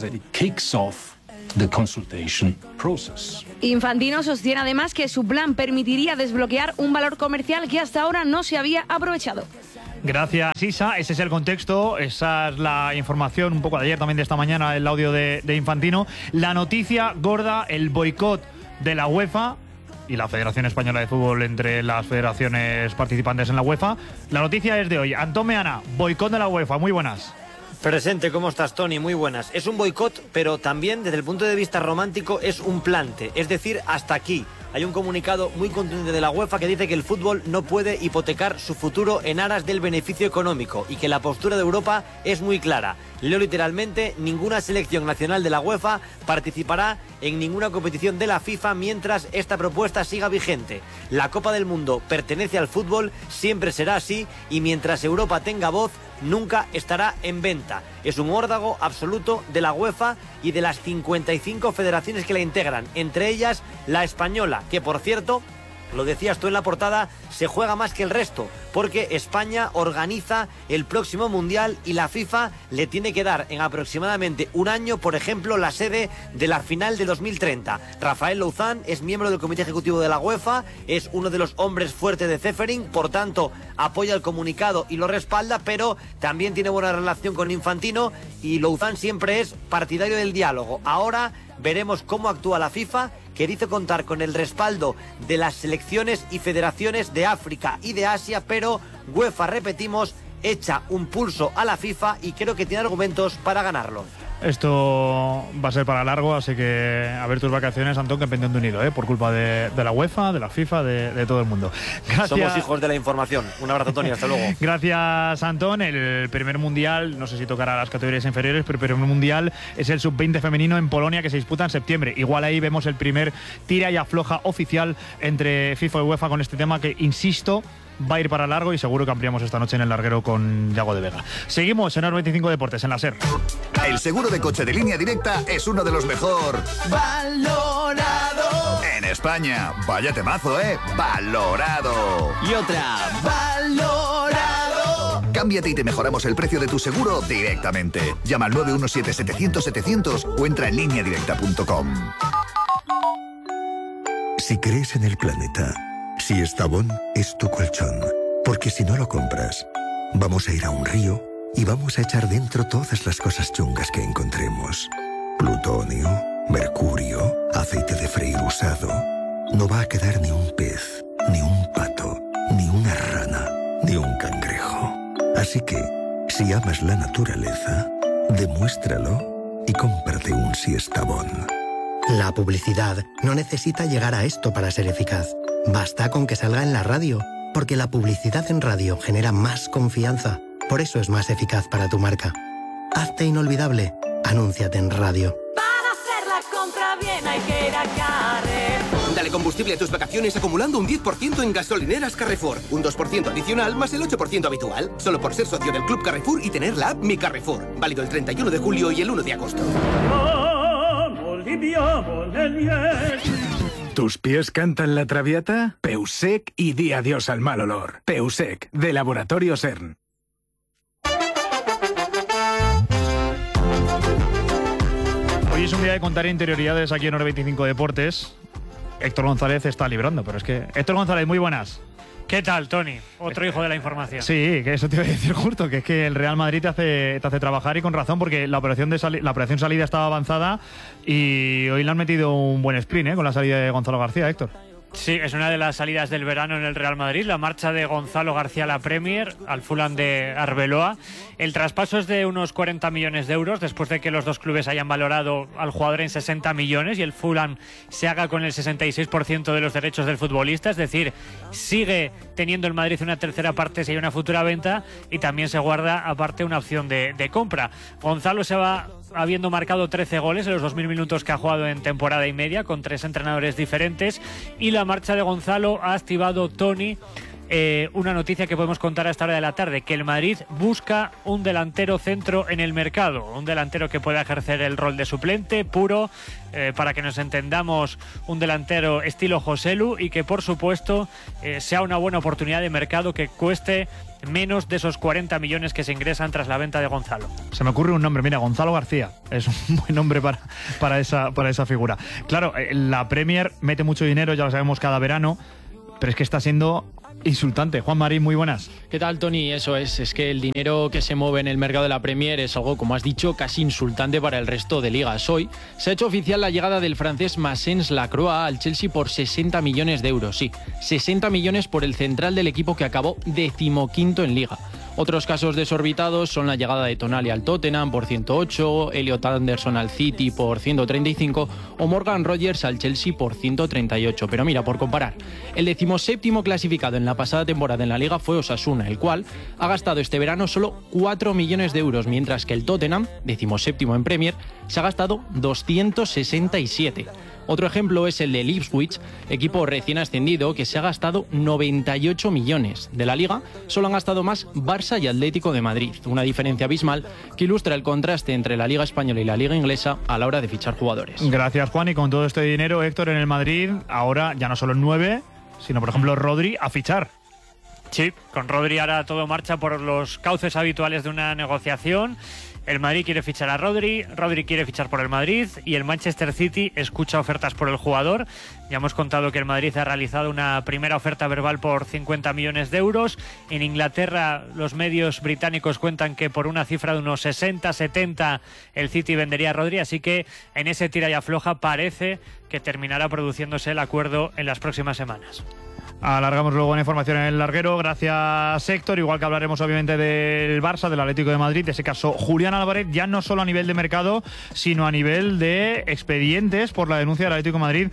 Infantino sostiene además que su plan permitiría desbloquear un valor comercial que hasta ahora no se había aprovechado. Gracias, Isa. Ese es el contexto, esa es la información, un poco de ayer, también de esta mañana, el audio de Infantino. La noticia gorda, el boicot de la UEFA y la Federación Española de Fútbol entre las federaciones participantes en la UEFA. La noticia es de hoy. Antón Meana, boicot de la UEFA. Muy buenas. Presente, ¿cómo estás, Tony? Muy buenas. Es un boicot, pero también desde el punto de vista romántico es un plante, es decir, hasta aquí. Hay un comunicado muy contundente de la UEFA que dice que el fútbol no puede hipotecar su futuro en aras del beneficio económico y que la postura de Europa es muy clara. Leo literalmente: ninguna selección nacional de la UEFA participará en ninguna competición de la FIFA mientras esta propuesta siga vigente. La Copa del Mundo pertenece al fútbol, siempre será así, y mientras Europa tenga voz, nunca estará en venta. Es un órdago absoluto de la UEFA y de las 55 federaciones que la integran, entre ellas la española, que por cierto, lo decías tú en la portada, se juega más que el resto, porque España organiza el próximo Mundial y la FIFA le tiene que dar en aproximadamente un año, por ejemplo, la sede de la final de 2030. Rafael Louzán es miembro del Comité Ejecutivo de la UEFA, es uno de los hombres fuertes de Ceferin, por tanto, apoya el comunicado y lo respalda, pero también tiene buena relación con Infantino y Louzán siempre es partidario del diálogo. Ahora veremos cómo actúa la FIFA, que dice contar con el respaldo de las selecciones y federaciones de África y de Asia, pero UEFA, repetimos, echa un pulso a la FIFA y creo que tiene argumentos para ganarlo. Esto va a ser para largo, así que a ver tus vacaciones, Antón, que pendiente unido, por culpa de la UEFA, de la FIFA, de todo el mundo. Gracias. Somos hijos de la información. Un abrazo, Tony, hasta luego. Gracias, Antón. El primer mundial, no sé si tocará las categorías inferiores, pero el primer mundial es el sub-20 femenino en Polonia, que se disputa en septiembre. Igual ahí vemos el primer tira y afloja oficial entre FIFA y UEFA con este tema que, insisto, va a ir para largo y seguro que ampliamos esta noche en el larguero con Yago de Vega. Seguimos en 95 Deportes, en la SER. El seguro de coche de Línea Directa es uno de los mejor valorado en España. Vaya temazo, valorado. Y otra, valorado. Cámbiate y te mejoramos el precio de tu seguro directamente. Llama al 917-700-700 o entra en lineadirecta.com. Si crees en el planeta, si Estavón es tu colchón, porque si no lo compras, vamos a ir a un río y vamos a echar dentro todas las cosas chungas que encontremos. Plutonio, mercurio, aceite de freír usado. No va a quedar ni un pez, ni un pato, ni una rana, ni un cangrejo. Así que, si amas la naturaleza, demuéstralo y cómprate un Siestabón. La publicidad no necesita llegar a esto para ser eficaz. Basta con que salga en la radio, porque la publicidad en radio genera más confianza. Por eso es más eficaz para tu marca. Hazte inolvidable. Anúnciate en radio. Para hacer la compra bien hay que ir a Carrefour. Dale combustible a tus vacaciones acumulando un 10% en gasolineras Carrefour. Un 2% adicional más el 8% habitual. Solo por ser socio del Club Carrefour y tener la app Mi Carrefour. Válido el 31 de julio y el 1 de agosto. ¿Tus pies cantan la traviata? Peusec y di adiós al mal olor. Peusec, de Laboratorio CERN. Hoy es un día de contar interioridades aquí en 95 Deportes. Héctor González está librando, pero es que... Héctor González, muy buenas. ¿Qué tal, Tony? Otro hijo de la información. Sí, que eso te iba a decir justo, que es que el Real Madrid te hace trabajar, y con razón, porque la operación salida estaba avanzada y hoy le han metido un buen sprint con la salida de Gonzalo García, Héctor. Sí, es una de las salidas del verano en el Real Madrid, la marcha de Gonzalo García a la Premier, al Fulham de Arbeloa. El traspaso es de unos 40 millones de euros, después de que los dos clubes hayan valorado al jugador en 60 millones y el Fulham se haga con el 66% de los derechos del futbolista, es decir, sigue teniendo el Madrid una tercera parte si hay una futura venta, y también se guarda aparte una opción de compra. Gonzalo se va habiendo marcado 13 goles en los 2000 minutos que ha jugado en temporada y media, con 3 entrenadores diferentes, y la marcha de Gonzalo ha activado, Tony, una noticia que podemos contar a esta hora de la tarde, que el Madrid busca un delantero centro en el mercado, un delantero que pueda ejercer el rol de suplente puro, para que nos entendamos, un delantero estilo Joselu, y que por supuesto sea una buena oportunidad de mercado que cueste menos de esos 40 millones que se ingresan tras la venta de Gonzalo. Se me ocurre un nombre, mira, Gonzalo García. Es un buen nombre para esa figura. Claro, la Premier mete mucho dinero, ya lo sabemos, cada verano, pero es que está siendo insultante. Juan Marín, muy buenas. ¿Qué tal, Tony? Eso es que el dinero que se mueve en el mercado de la Premier es algo, como has dicho, casi insultante para el resto de ligas. Hoy se ha hecho oficial la llegada del francés Massens Lacroix al Chelsea por 60 millones de euros. Sí, 60 millones por el central del equipo que acabó 15º en Liga. Otros casos desorbitados son la llegada de Tonali al Tottenham por 108, Elliot Anderson al City por 135 o Morgan Rogers al Chelsea por 138. Pero mira, por comparar, el 17º clasificado en la pasada temporada en la Liga fue Osasuna, el cual ha gastado este verano solo 4 millones de euros, mientras que el Tottenham, 17º en Premier, se ha gastado 267. Otro ejemplo es el de Ipswich, equipo recién ascendido, que se ha gastado 98 millones. De la Liga solo han gastado más Barça y Atlético de Madrid, una diferencia abismal que ilustra el contraste entre la Liga española y la Liga inglesa a la hora de fichar jugadores. Gracias, Juan. Y con todo este dinero, Héctor, en el Madrid, ahora ya no solo el 9, sino por ejemplo Rodri a fichar. Sí, con Rodri ahora todo marcha por los cauces habituales de una negociación. El Madrid quiere fichar a Rodri, Rodri quiere fichar por el Madrid y el Manchester City escucha ofertas por el jugador. Ya hemos contado que el Madrid ha realizado una primera oferta verbal por 50 millones de euros. En Inglaterra los medios británicos cuentan que por una cifra de unos 60-70 el City vendería a Rodri, así que en ese tira y afloja parece que terminará produciéndose el acuerdo en las próximas semanas. Alargamos luego una información en el larguero. Gracias, Héctor. Igual que hablaremos obviamente del Barça, del Atlético de Madrid, de ese caso Julián Álvarez, ya no solo a nivel de mercado, sino a nivel de expedientes por la denuncia del Atlético de Madrid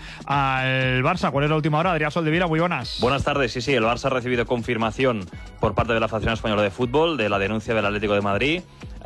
al Barça. ¿Cuál es la última hora? Adrián Soldevila, muy buenas. Buenas tardes. Sí, el Barça ha recibido confirmación por parte de la Federación Española de Fútbol de la denuncia del Atlético de Madrid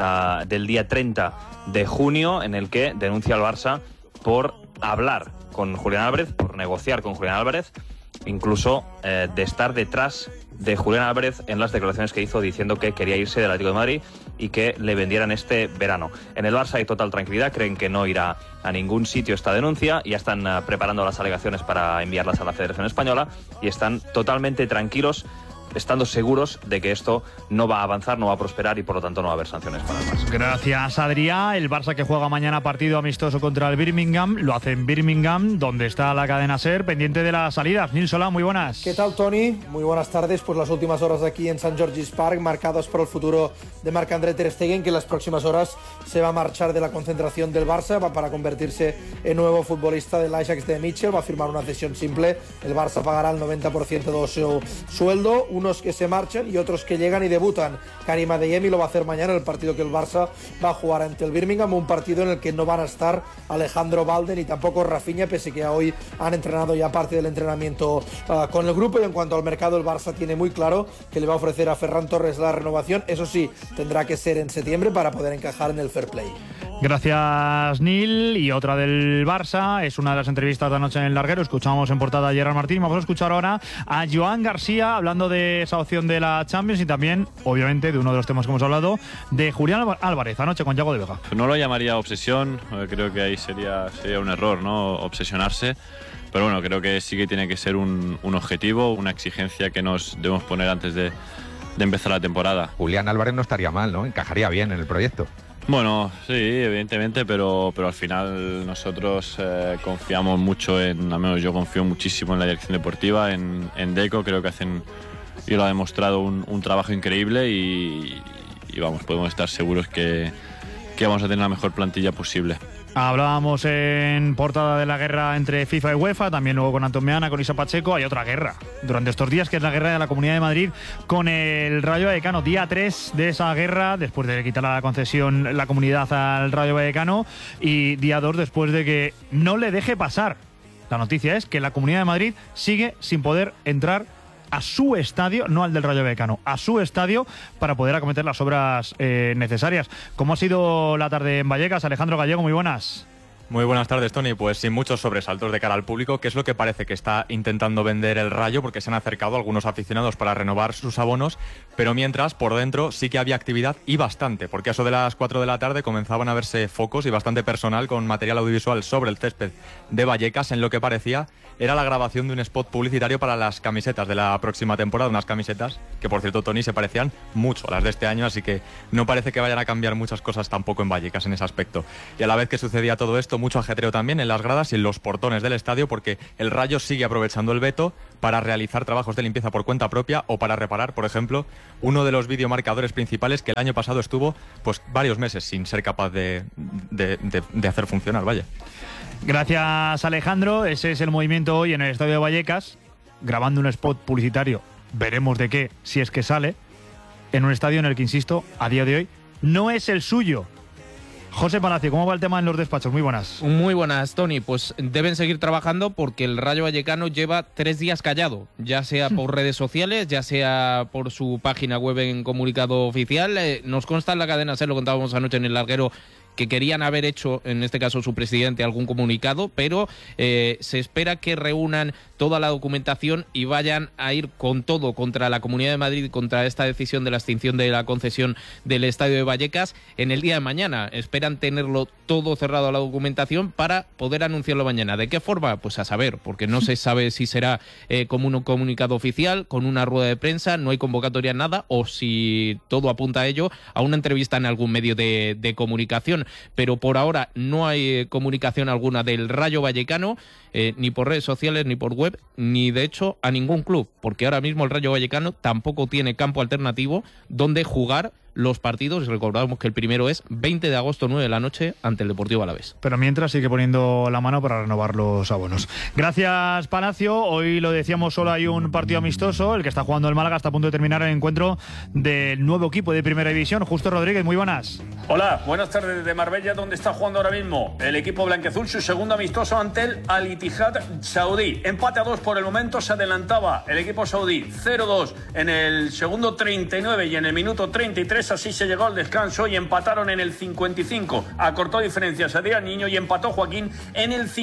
del día 30 de junio, en el que denuncia al Barça por hablar con Julián Álvarez, por negociar con Julián Álvarez, incluso de estar detrás de Julián Álvarez en las declaraciones que hizo diciendo que quería irse del Atlético de Madrid y que le vendieran este verano. En el Barça hay total tranquilidad, creen que no irá a ningún sitio esta denuncia, ya están preparando las alegaciones para enviarlas a la Federación Española y están totalmente tranquilos, estando seguros de que esto no va a avanzar, no va a prosperar y por lo tanto no va a haber sanciones para el Barça. Gracias, Adrián. El Barça que juega mañana partido amistoso contra el Birmingham, lo hace en Birmingham, donde está la cadena SER, pendiente de las salidas. Nil Solá, muy buenas. ¿Qué tal, Tony? Muy buenas tardes. Pues las últimas horas aquí en St. George's Park, marcadas por el futuro de Marc-André Ter Stegen, que en las próximas horas se va a marchar de la concentración del Barça, va para convertirse en nuevo futbolista del Ajax de Mitchell, va a firmar una cesión simple. El Barça pagará el 90% de su sueldo, unos que se marchan y otros que llegan y debutan. Karim Adeyemi lo va a hacer mañana en el partido que el Barça va a jugar ante el Birmingham, un partido en el que no van a estar Alejandro Balde ni tampoco Rafinha, pese que hoy han entrenado ya parte del entrenamiento con el grupo. Y en cuanto al mercado, el Barça tiene muy claro que le va a ofrecer a Ferran Torres la renovación. Eso sí, tendrá que ser en septiembre para poder encajar en el fair play. Gracias, Nil. Y otra del Barça, es una de las entrevistas de anoche en el larguero. Escuchamos en portada a Gerard Martín. Vamos a escuchar ahora a Joan García hablando de esa opción de la Champions y también, obviamente, de uno de los temas que hemos hablado, de Julián Álvarez, anoche con Yago de Vega. No lo llamaría obsesión, creo que ahí sería un error, ¿no? Obsesionarse. Pero bueno, creo que sí que tiene que ser un objetivo, una exigencia que nos debemos poner antes de empezar la temporada. Julián Álvarez no estaría mal, ¿no? Encajaría bien en el proyecto. Bueno, sí, evidentemente, pero al final nosotros confiamos mucho al menos yo confío muchísimo en la dirección deportiva, en Deco, creo que hacen y lo ha demostrado un trabajo increíble y vamos, podemos estar seguros que vamos a tener la mejor plantilla posible. Hablábamos en portada de la guerra entre FIFA y UEFA, también luego con Antón Meana, con Isa Pacheco. Hay otra guerra durante estos días, que es la guerra de la Comunidad de Madrid con el Rayo Vallecano. Día 3 de esa guerra, después de quitar la concesión la comunidad al Rayo Vallecano, y día 2 después de que no le deje pasar. La noticia es que la Comunidad de Madrid sigue sin poder entrar a su estadio, no al del Rayo Vallecano, a su estadio para poder acometer las obras necesarias. ¿Cómo ha sido la tarde en Vallecas? Alejandro Gallego, muy buenas. Muy buenas tardes, Tony. Pues sin muchos sobresaltos de cara al público, que es lo que parece que está intentando vender el Rayo, porque se han acercado algunos aficionados para renovar sus abonos, pero mientras, por dentro, sí que había actividad y bastante, porque a eso de las 4 de la tarde comenzaban a verse focos y bastante personal con material audiovisual sobre el césped de Vallecas, en lo que parecía era la grabación de un spot publicitario para las camisetas de la próxima temporada, unas camisetas que, por cierto, Tony, se parecían mucho a las de este año, así que no parece que vayan a cambiar muchas cosas tampoco en Vallecas en ese aspecto. Y a la vez que sucedía todo esto, mucho ajetreo también en las gradas y en los portones del estadio, porque el Rayo sigue aprovechando el veto para realizar trabajos de limpieza por cuenta propia o para reparar, por ejemplo, uno de los videomarcadores principales que el año pasado estuvo pues varios meses sin ser capaz de hacer funcionar, vaya. Gracias, Alejandro. Ese es el movimiento hoy en el estadio de Vallecas, grabando un spot publicitario, veremos de qué, si es que sale, en un estadio en el que, insisto, a día de hoy no es el suyo. José Palacio, ¿cómo va el tema en los despachos? Muy buenas. Muy buenas, Tony. Pues deben seguir trabajando porque el Rayo Vallecano lleva 3 días callado, ya sea por redes sociales, ya sea por su página web en comunicado oficial. Nos consta en la cadena SER, lo contábamos anoche en El Larguero, que querían haber hecho, en este caso su presidente, algún comunicado, pero se espera que reúnan toda la documentación y vayan a ir con todo contra la Comunidad de Madrid, contra esta decisión de la extinción de la concesión del Estadio de Vallecas en el día de mañana. Esperan tenerlo todo cerrado a la documentación para poder anunciarlo mañana. ¿De qué forma? Pues a saber, porque no se sabe si será como un comunicado oficial, con una rueda de prensa, no hay convocatoria, nada, o si todo apunta a ello, a una entrevista en algún medio de comunicación. Pero por ahora no hay comunicación alguna del Rayo Vallecano, ni por redes sociales, ni por web, ni de hecho a ningún club, porque ahora mismo el Rayo Vallecano tampoco tiene campo alternativo donde jugar los partidos, y recordamos que el primero es 20 de agosto, 9 de la noche, ante el Deportivo Alavés. Pero mientras sigue poniendo la mano para renovar los abonos. Gracias, Palacio. Hoy lo decíamos, solo hay un partido amistoso, el que está jugando el Málaga. Está a punto de terminar el encuentro del nuevo equipo de Primera División. Justo Rodríguez, muy buenas. Hola, buenas tardes desde Marbella, donde está jugando ahora mismo el equipo blanquiazul su segundo amistoso ante el Al-Ittihad saudí. Empate a 2 por el momento, se adelantaba el equipo saudí 0-2 en el segundo 39 y en el minuto 33. Así se llegó al descanso y empataron en el 55. Acortó diferencias Adrián Niño y empató Joaquín en el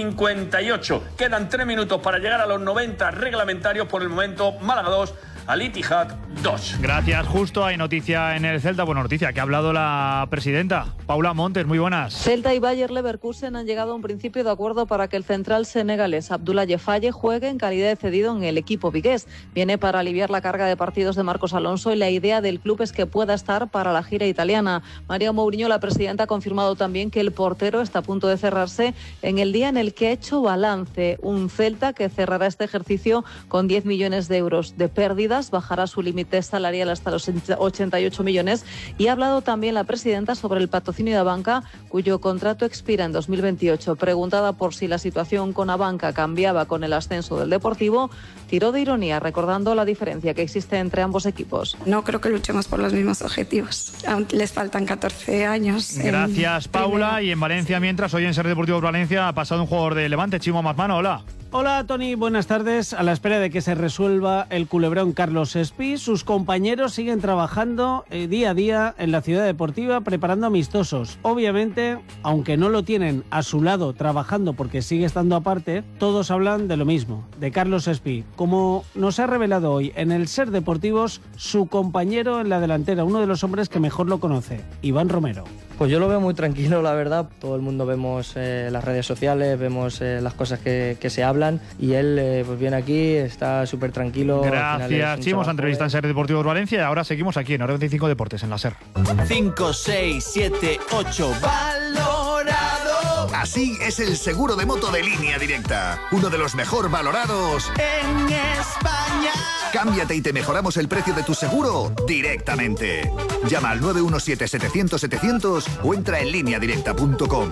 58. Quedan 3 minutos para llegar a los 90 reglamentarios. Por el momento, Málaga 2, Al-Ittihad 2. Gracias, Justo. Hay noticia en el Celta. Buena noticia, que ha hablado la presidenta, Paula Montes. Muy buenas. Celta y Bayer Leverkusen han llegado a un principio de acuerdo para que el central senegalés Abdoulaye Faye juegue en calidad de cedido en el equipo vigués. Viene para aliviar la carga de partidos de Marcos Alonso y la idea del club es que pueda estar para la gira italiana. María Mourinho, la presidenta, ha confirmado también que el portero está a punto de cerrarse en el día en el que ha hecho balance. Un Celta que cerrará este ejercicio con 10 millones de euros de pérdidas, bajará su límite salarial hasta los 88 millones y ha hablado también la presidenta sobre el patrocinio de Abanca, cuyo contrato expira en 2028. Preguntada por si la situación con Abanca cambiaba con el ascenso del Deportivo, tiró de ironía recordando la diferencia que existe entre ambos equipos. No creo que luchemos por los mismos objetivos. Aún les faltan 14 años. Gracias, Paula. Y en Valencia, mientras, hoy en Ser Deportivo Valencia ha pasado un jugador de Levante, Chimo Mazmano. Hola. Hola, Tony, buenas tardes. A la espera de que se resuelva el culebrón Carlos Espí, sus compañeros siguen trabajando día a día en la ciudad deportiva preparando amistosos. Obviamente, aunque no lo tienen a su lado trabajando porque sigue estando aparte, todos hablan de lo mismo, de Carlos Espí. Como nos ha revelado hoy en el Ser Deportivos, su compañero en la delantera, uno de los hombres que mejor lo conoce, Iván Romero. Pues yo lo veo muy tranquilo, la verdad. Todo el mundo vemos las redes sociales, vemos las cosas que se hablan y él pues viene aquí, está súper tranquilo. Gracias, Chimo. Esa entrevista en Ser Deportivos Valencia y ahora seguimos aquí en Hora 25 Deportes, en la SER. 5, 6, 7, 8, valorado. Así es el seguro de moto de Línea Directa. Uno de los mejor valorados en España. Cámbiate y te mejoramos el precio de tu seguro directamente. Llama al 917-700-700 o entra en lineadirecta.com.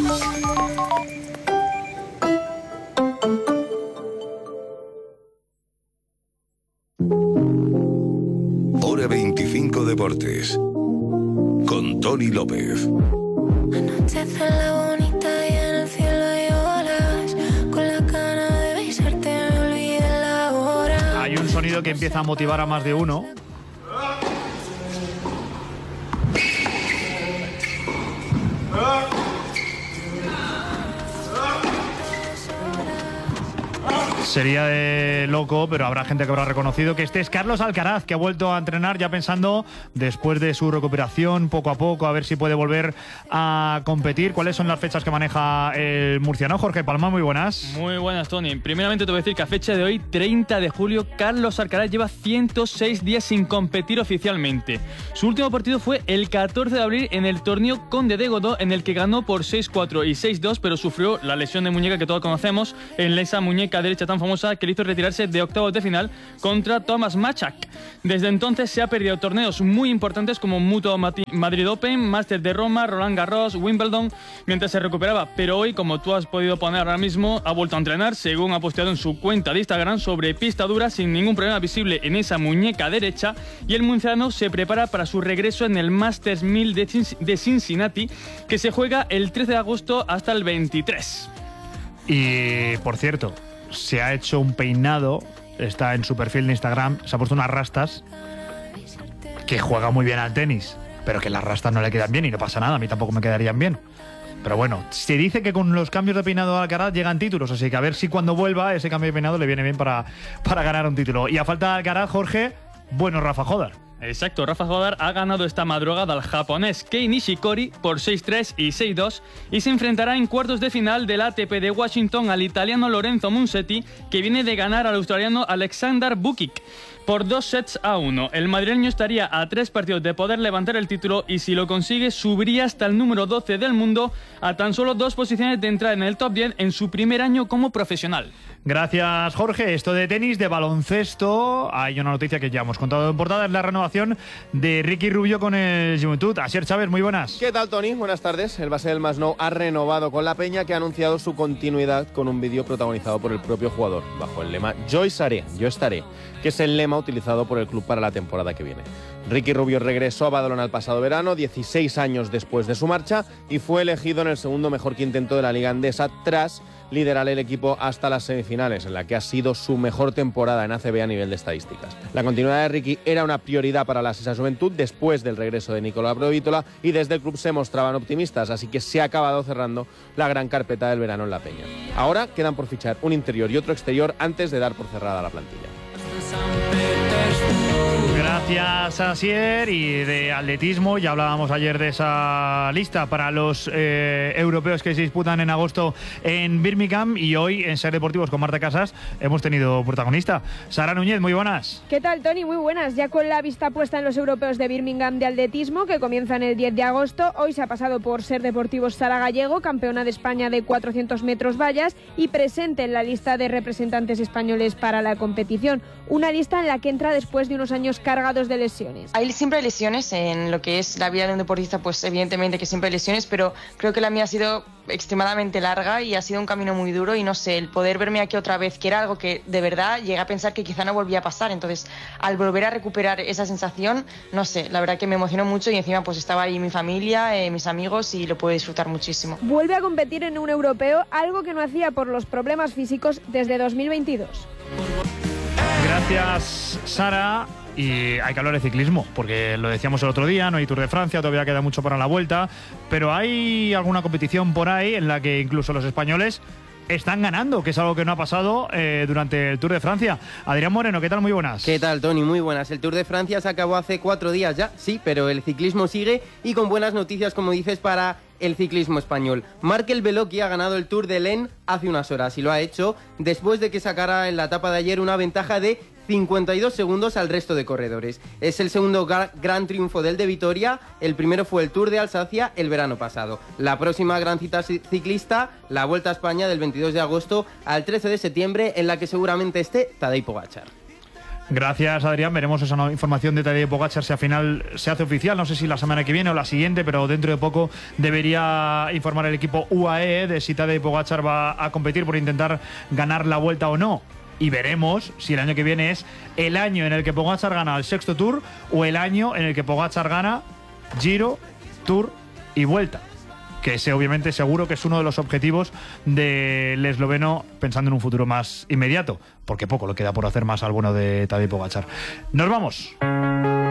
Hora 25 Deportes. Con Tony López. Anochece la bonita y en el cielo hay olas. Con la gana de besarte me olvidé la hora. Hay un sonido que empieza a motivar a más de uno. Sería de loco, pero habrá gente que habrá reconocido que este es Carlos Alcaraz, que ha vuelto a entrenar ya pensando, después de su recuperación, poco a poco, a ver si puede volver a competir. ¿Cuáles son las fechas que maneja el murciano? Jorge Palma, muy buenas. Muy buenas, Tony. Primeramente te voy a decir que a fecha de hoy, 30 de julio, Carlos Alcaraz lleva 106 días sin competir oficialmente. Su último partido fue el 14 de abril en el torneo Conde de Godó, en el que ganó por 6-4 y 6-2, pero sufrió la lesión de muñeca que todos conocemos, en esa muñeca derecha tan famosa que le hizo retirarse de octavos de final contra Thomas Machak. Desde entonces se ha perdido torneos muy importantes como Mutua Madrid Open, Masters de Roma, Roland Garros, Wimbledon, mientras se recuperaba. Pero hoy, como tú has podido poner ahora mismo, ha vuelto a entrenar, según ha posteado en su cuenta de Instagram, sobre pista dura, sin ningún problema visible en esa muñeca derecha, y el murciano se prepara para su regreso en el Masters 1000 de Cincinnati, que se juega el 13 de agosto hasta el 23. Y, por cierto, se ha hecho un peinado, está en su perfil de Instagram, se ha puesto unas rastas, que juega muy bien al tenis, pero que las rastas no le quedan bien y no pasa nada, a mí tampoco me quedarían bien. Pero bueno, se dice que con los cambios de peinado a Alcaraz llegan títulos, así que a ver si cuando vuelva ese cambio de peinado le viene bien para ganar un título. Y a falta de Alcaraz, Jorge, bueno, Rafa Jodar. Exacto, Rafa Jodar ha ganado esta madrugada al japonés Kei Nishikori por 6-3 y 6-2 y se enfrentará en cuartos de final del ATP de Washington al italiano Lorenzo Musetti, que viene de ganar al australiano Alexander Bukic por 2-1. El madrileño estaría a 3 partidos de poder levantar el título y si lo consigue subiría hasta el número 12 del mundo, a tan solo 2 posiciones de entrar en el top 10 en su primer año como profesional. Gracias, Jorge. Esto de tenis, de baloncesto, hay una noticia que ya hemos contado en portada, es la renovación de Ricky Rubio con el Juventud. Asier Chávez, muy buenas. ¿Qué tal, Tony? Buenas tardes. El base del Masnou ha renovado con la Peña, que ha anunciado su continuidad con un vídeo protagonizado por el propio jugador, bajo el lema Yo estaré, que es el lema utilizado por el club para la temporada que viene. Ricky Rubio regresó a Badalona el pasado verano, 16 años después de su marcha, y fue elegido en el segundo mejor quinteto de la Liga Endesa tras liderar el equipo hasta las semifinales, en la que ha sido su mejor temporada en ACB a nivel de estadísticas. La continuidad de Ricky era una prioridad para la Sesa Juventud después del regreso de Nicola Provítola, y desde el club se mostraban optimistas, así que se ha acabado cerrando la gran carpeta del verano en la Peña. Ahora quedan por fichar un interior y otro exterior antes de dar por cerrada la plantilla. Gracias, Asier. Y de atletismo, ya hablábamos ayer de esa lista para los europeos que se disputan en agosto en Birmingham, y hoy en Ser Deportivos con Marta Casas hemos tenido protagonista. Sara Núñez, muy buenas. ¿Qué tal, Tony? Muy buenas. Ya con la vista puesta en los europeos de Birmingham de atletismo, que comienzan el 10 de agosto, hoy se ha pasado por Ser Deportivos Sara Gallego, campeona de España de 400 metros vallas y presente en la lista de representantes españoles para la competición. Una lista en la que entra después de unos años cargados de lesiones. Siempre hay lesiones en lo que es la vida de un deportista, pues evidentemente que siempre hay lesiones, pero creo que la mía ha sido extremadamente larga y ha sido un camino muy duro, y no sé, el poder verme aquí otra vez, que era algo que de verdad llegué a pensar que quizá no volvía a pasar, entonces al volver a recuperar esa sensación, no sé, la verdad que me emocionó mucho, y encima pues estaba ahí mi familia, mis amigos, y lo pude disfrutar muchísimo. Vuelve a competir en un europeo, algo que no hacía por los problemas físicos desde 2022. Gracias, Sara. Y hay que hablar de ciclismo, porque lo decíamos el otro día, no hay Tour de Francia, todavía queda mucho para la vuelta, pero hay alguna competición por ahí en la que incluso los españoles están ganando, que es algo que no ha pasado durante el Tour de Francia. Adrián Moreno, ¿qué tal? Muy buenas. ¿Qué tal, Tony? Muy buenas. El Tour de Francia se acabó hace 4 días ya, sí, pero el ciclismo sigue, y con buenas noticias, como dices, para el ciclismo español. Markel Beloki ha ganado el Tour de l'Ain hace unas horas, y lo ha hecho después de que sacara en la etapa de ayer una ventaja de 52 segundos al resto de corredores. Es el segundo gran triunfo del de Vitoria, el primero fue el Tour de Alsacia el verano pasado. La próxima gran cita ciclista, la Vuelta a España del 22 de agosto al 13 de septiembre, en la que seguramente esté Tadej Pogačar. Gracias, Adrián. Veremos esa información de Tadej Pogačar si al final se hace oficial. No sé si la semana que viene o la siguiente, pero dentro de poco debería informar el equipo UAE de si Tadej Pogačar va a competir por intentar ganar la Vuelta o no. Y veremos si el año que viene es el año en el que Pogačar gana el sexto Tour o el año en el que Pogačar gana Giro, Tour y Vuelta. Que ese obviamente seguro que es uno de los objetivos del esloveno pensando en un futuro más inmediato, porque poco le queda por hacer más al bueno de Tadej Pogačar. Nos vamos.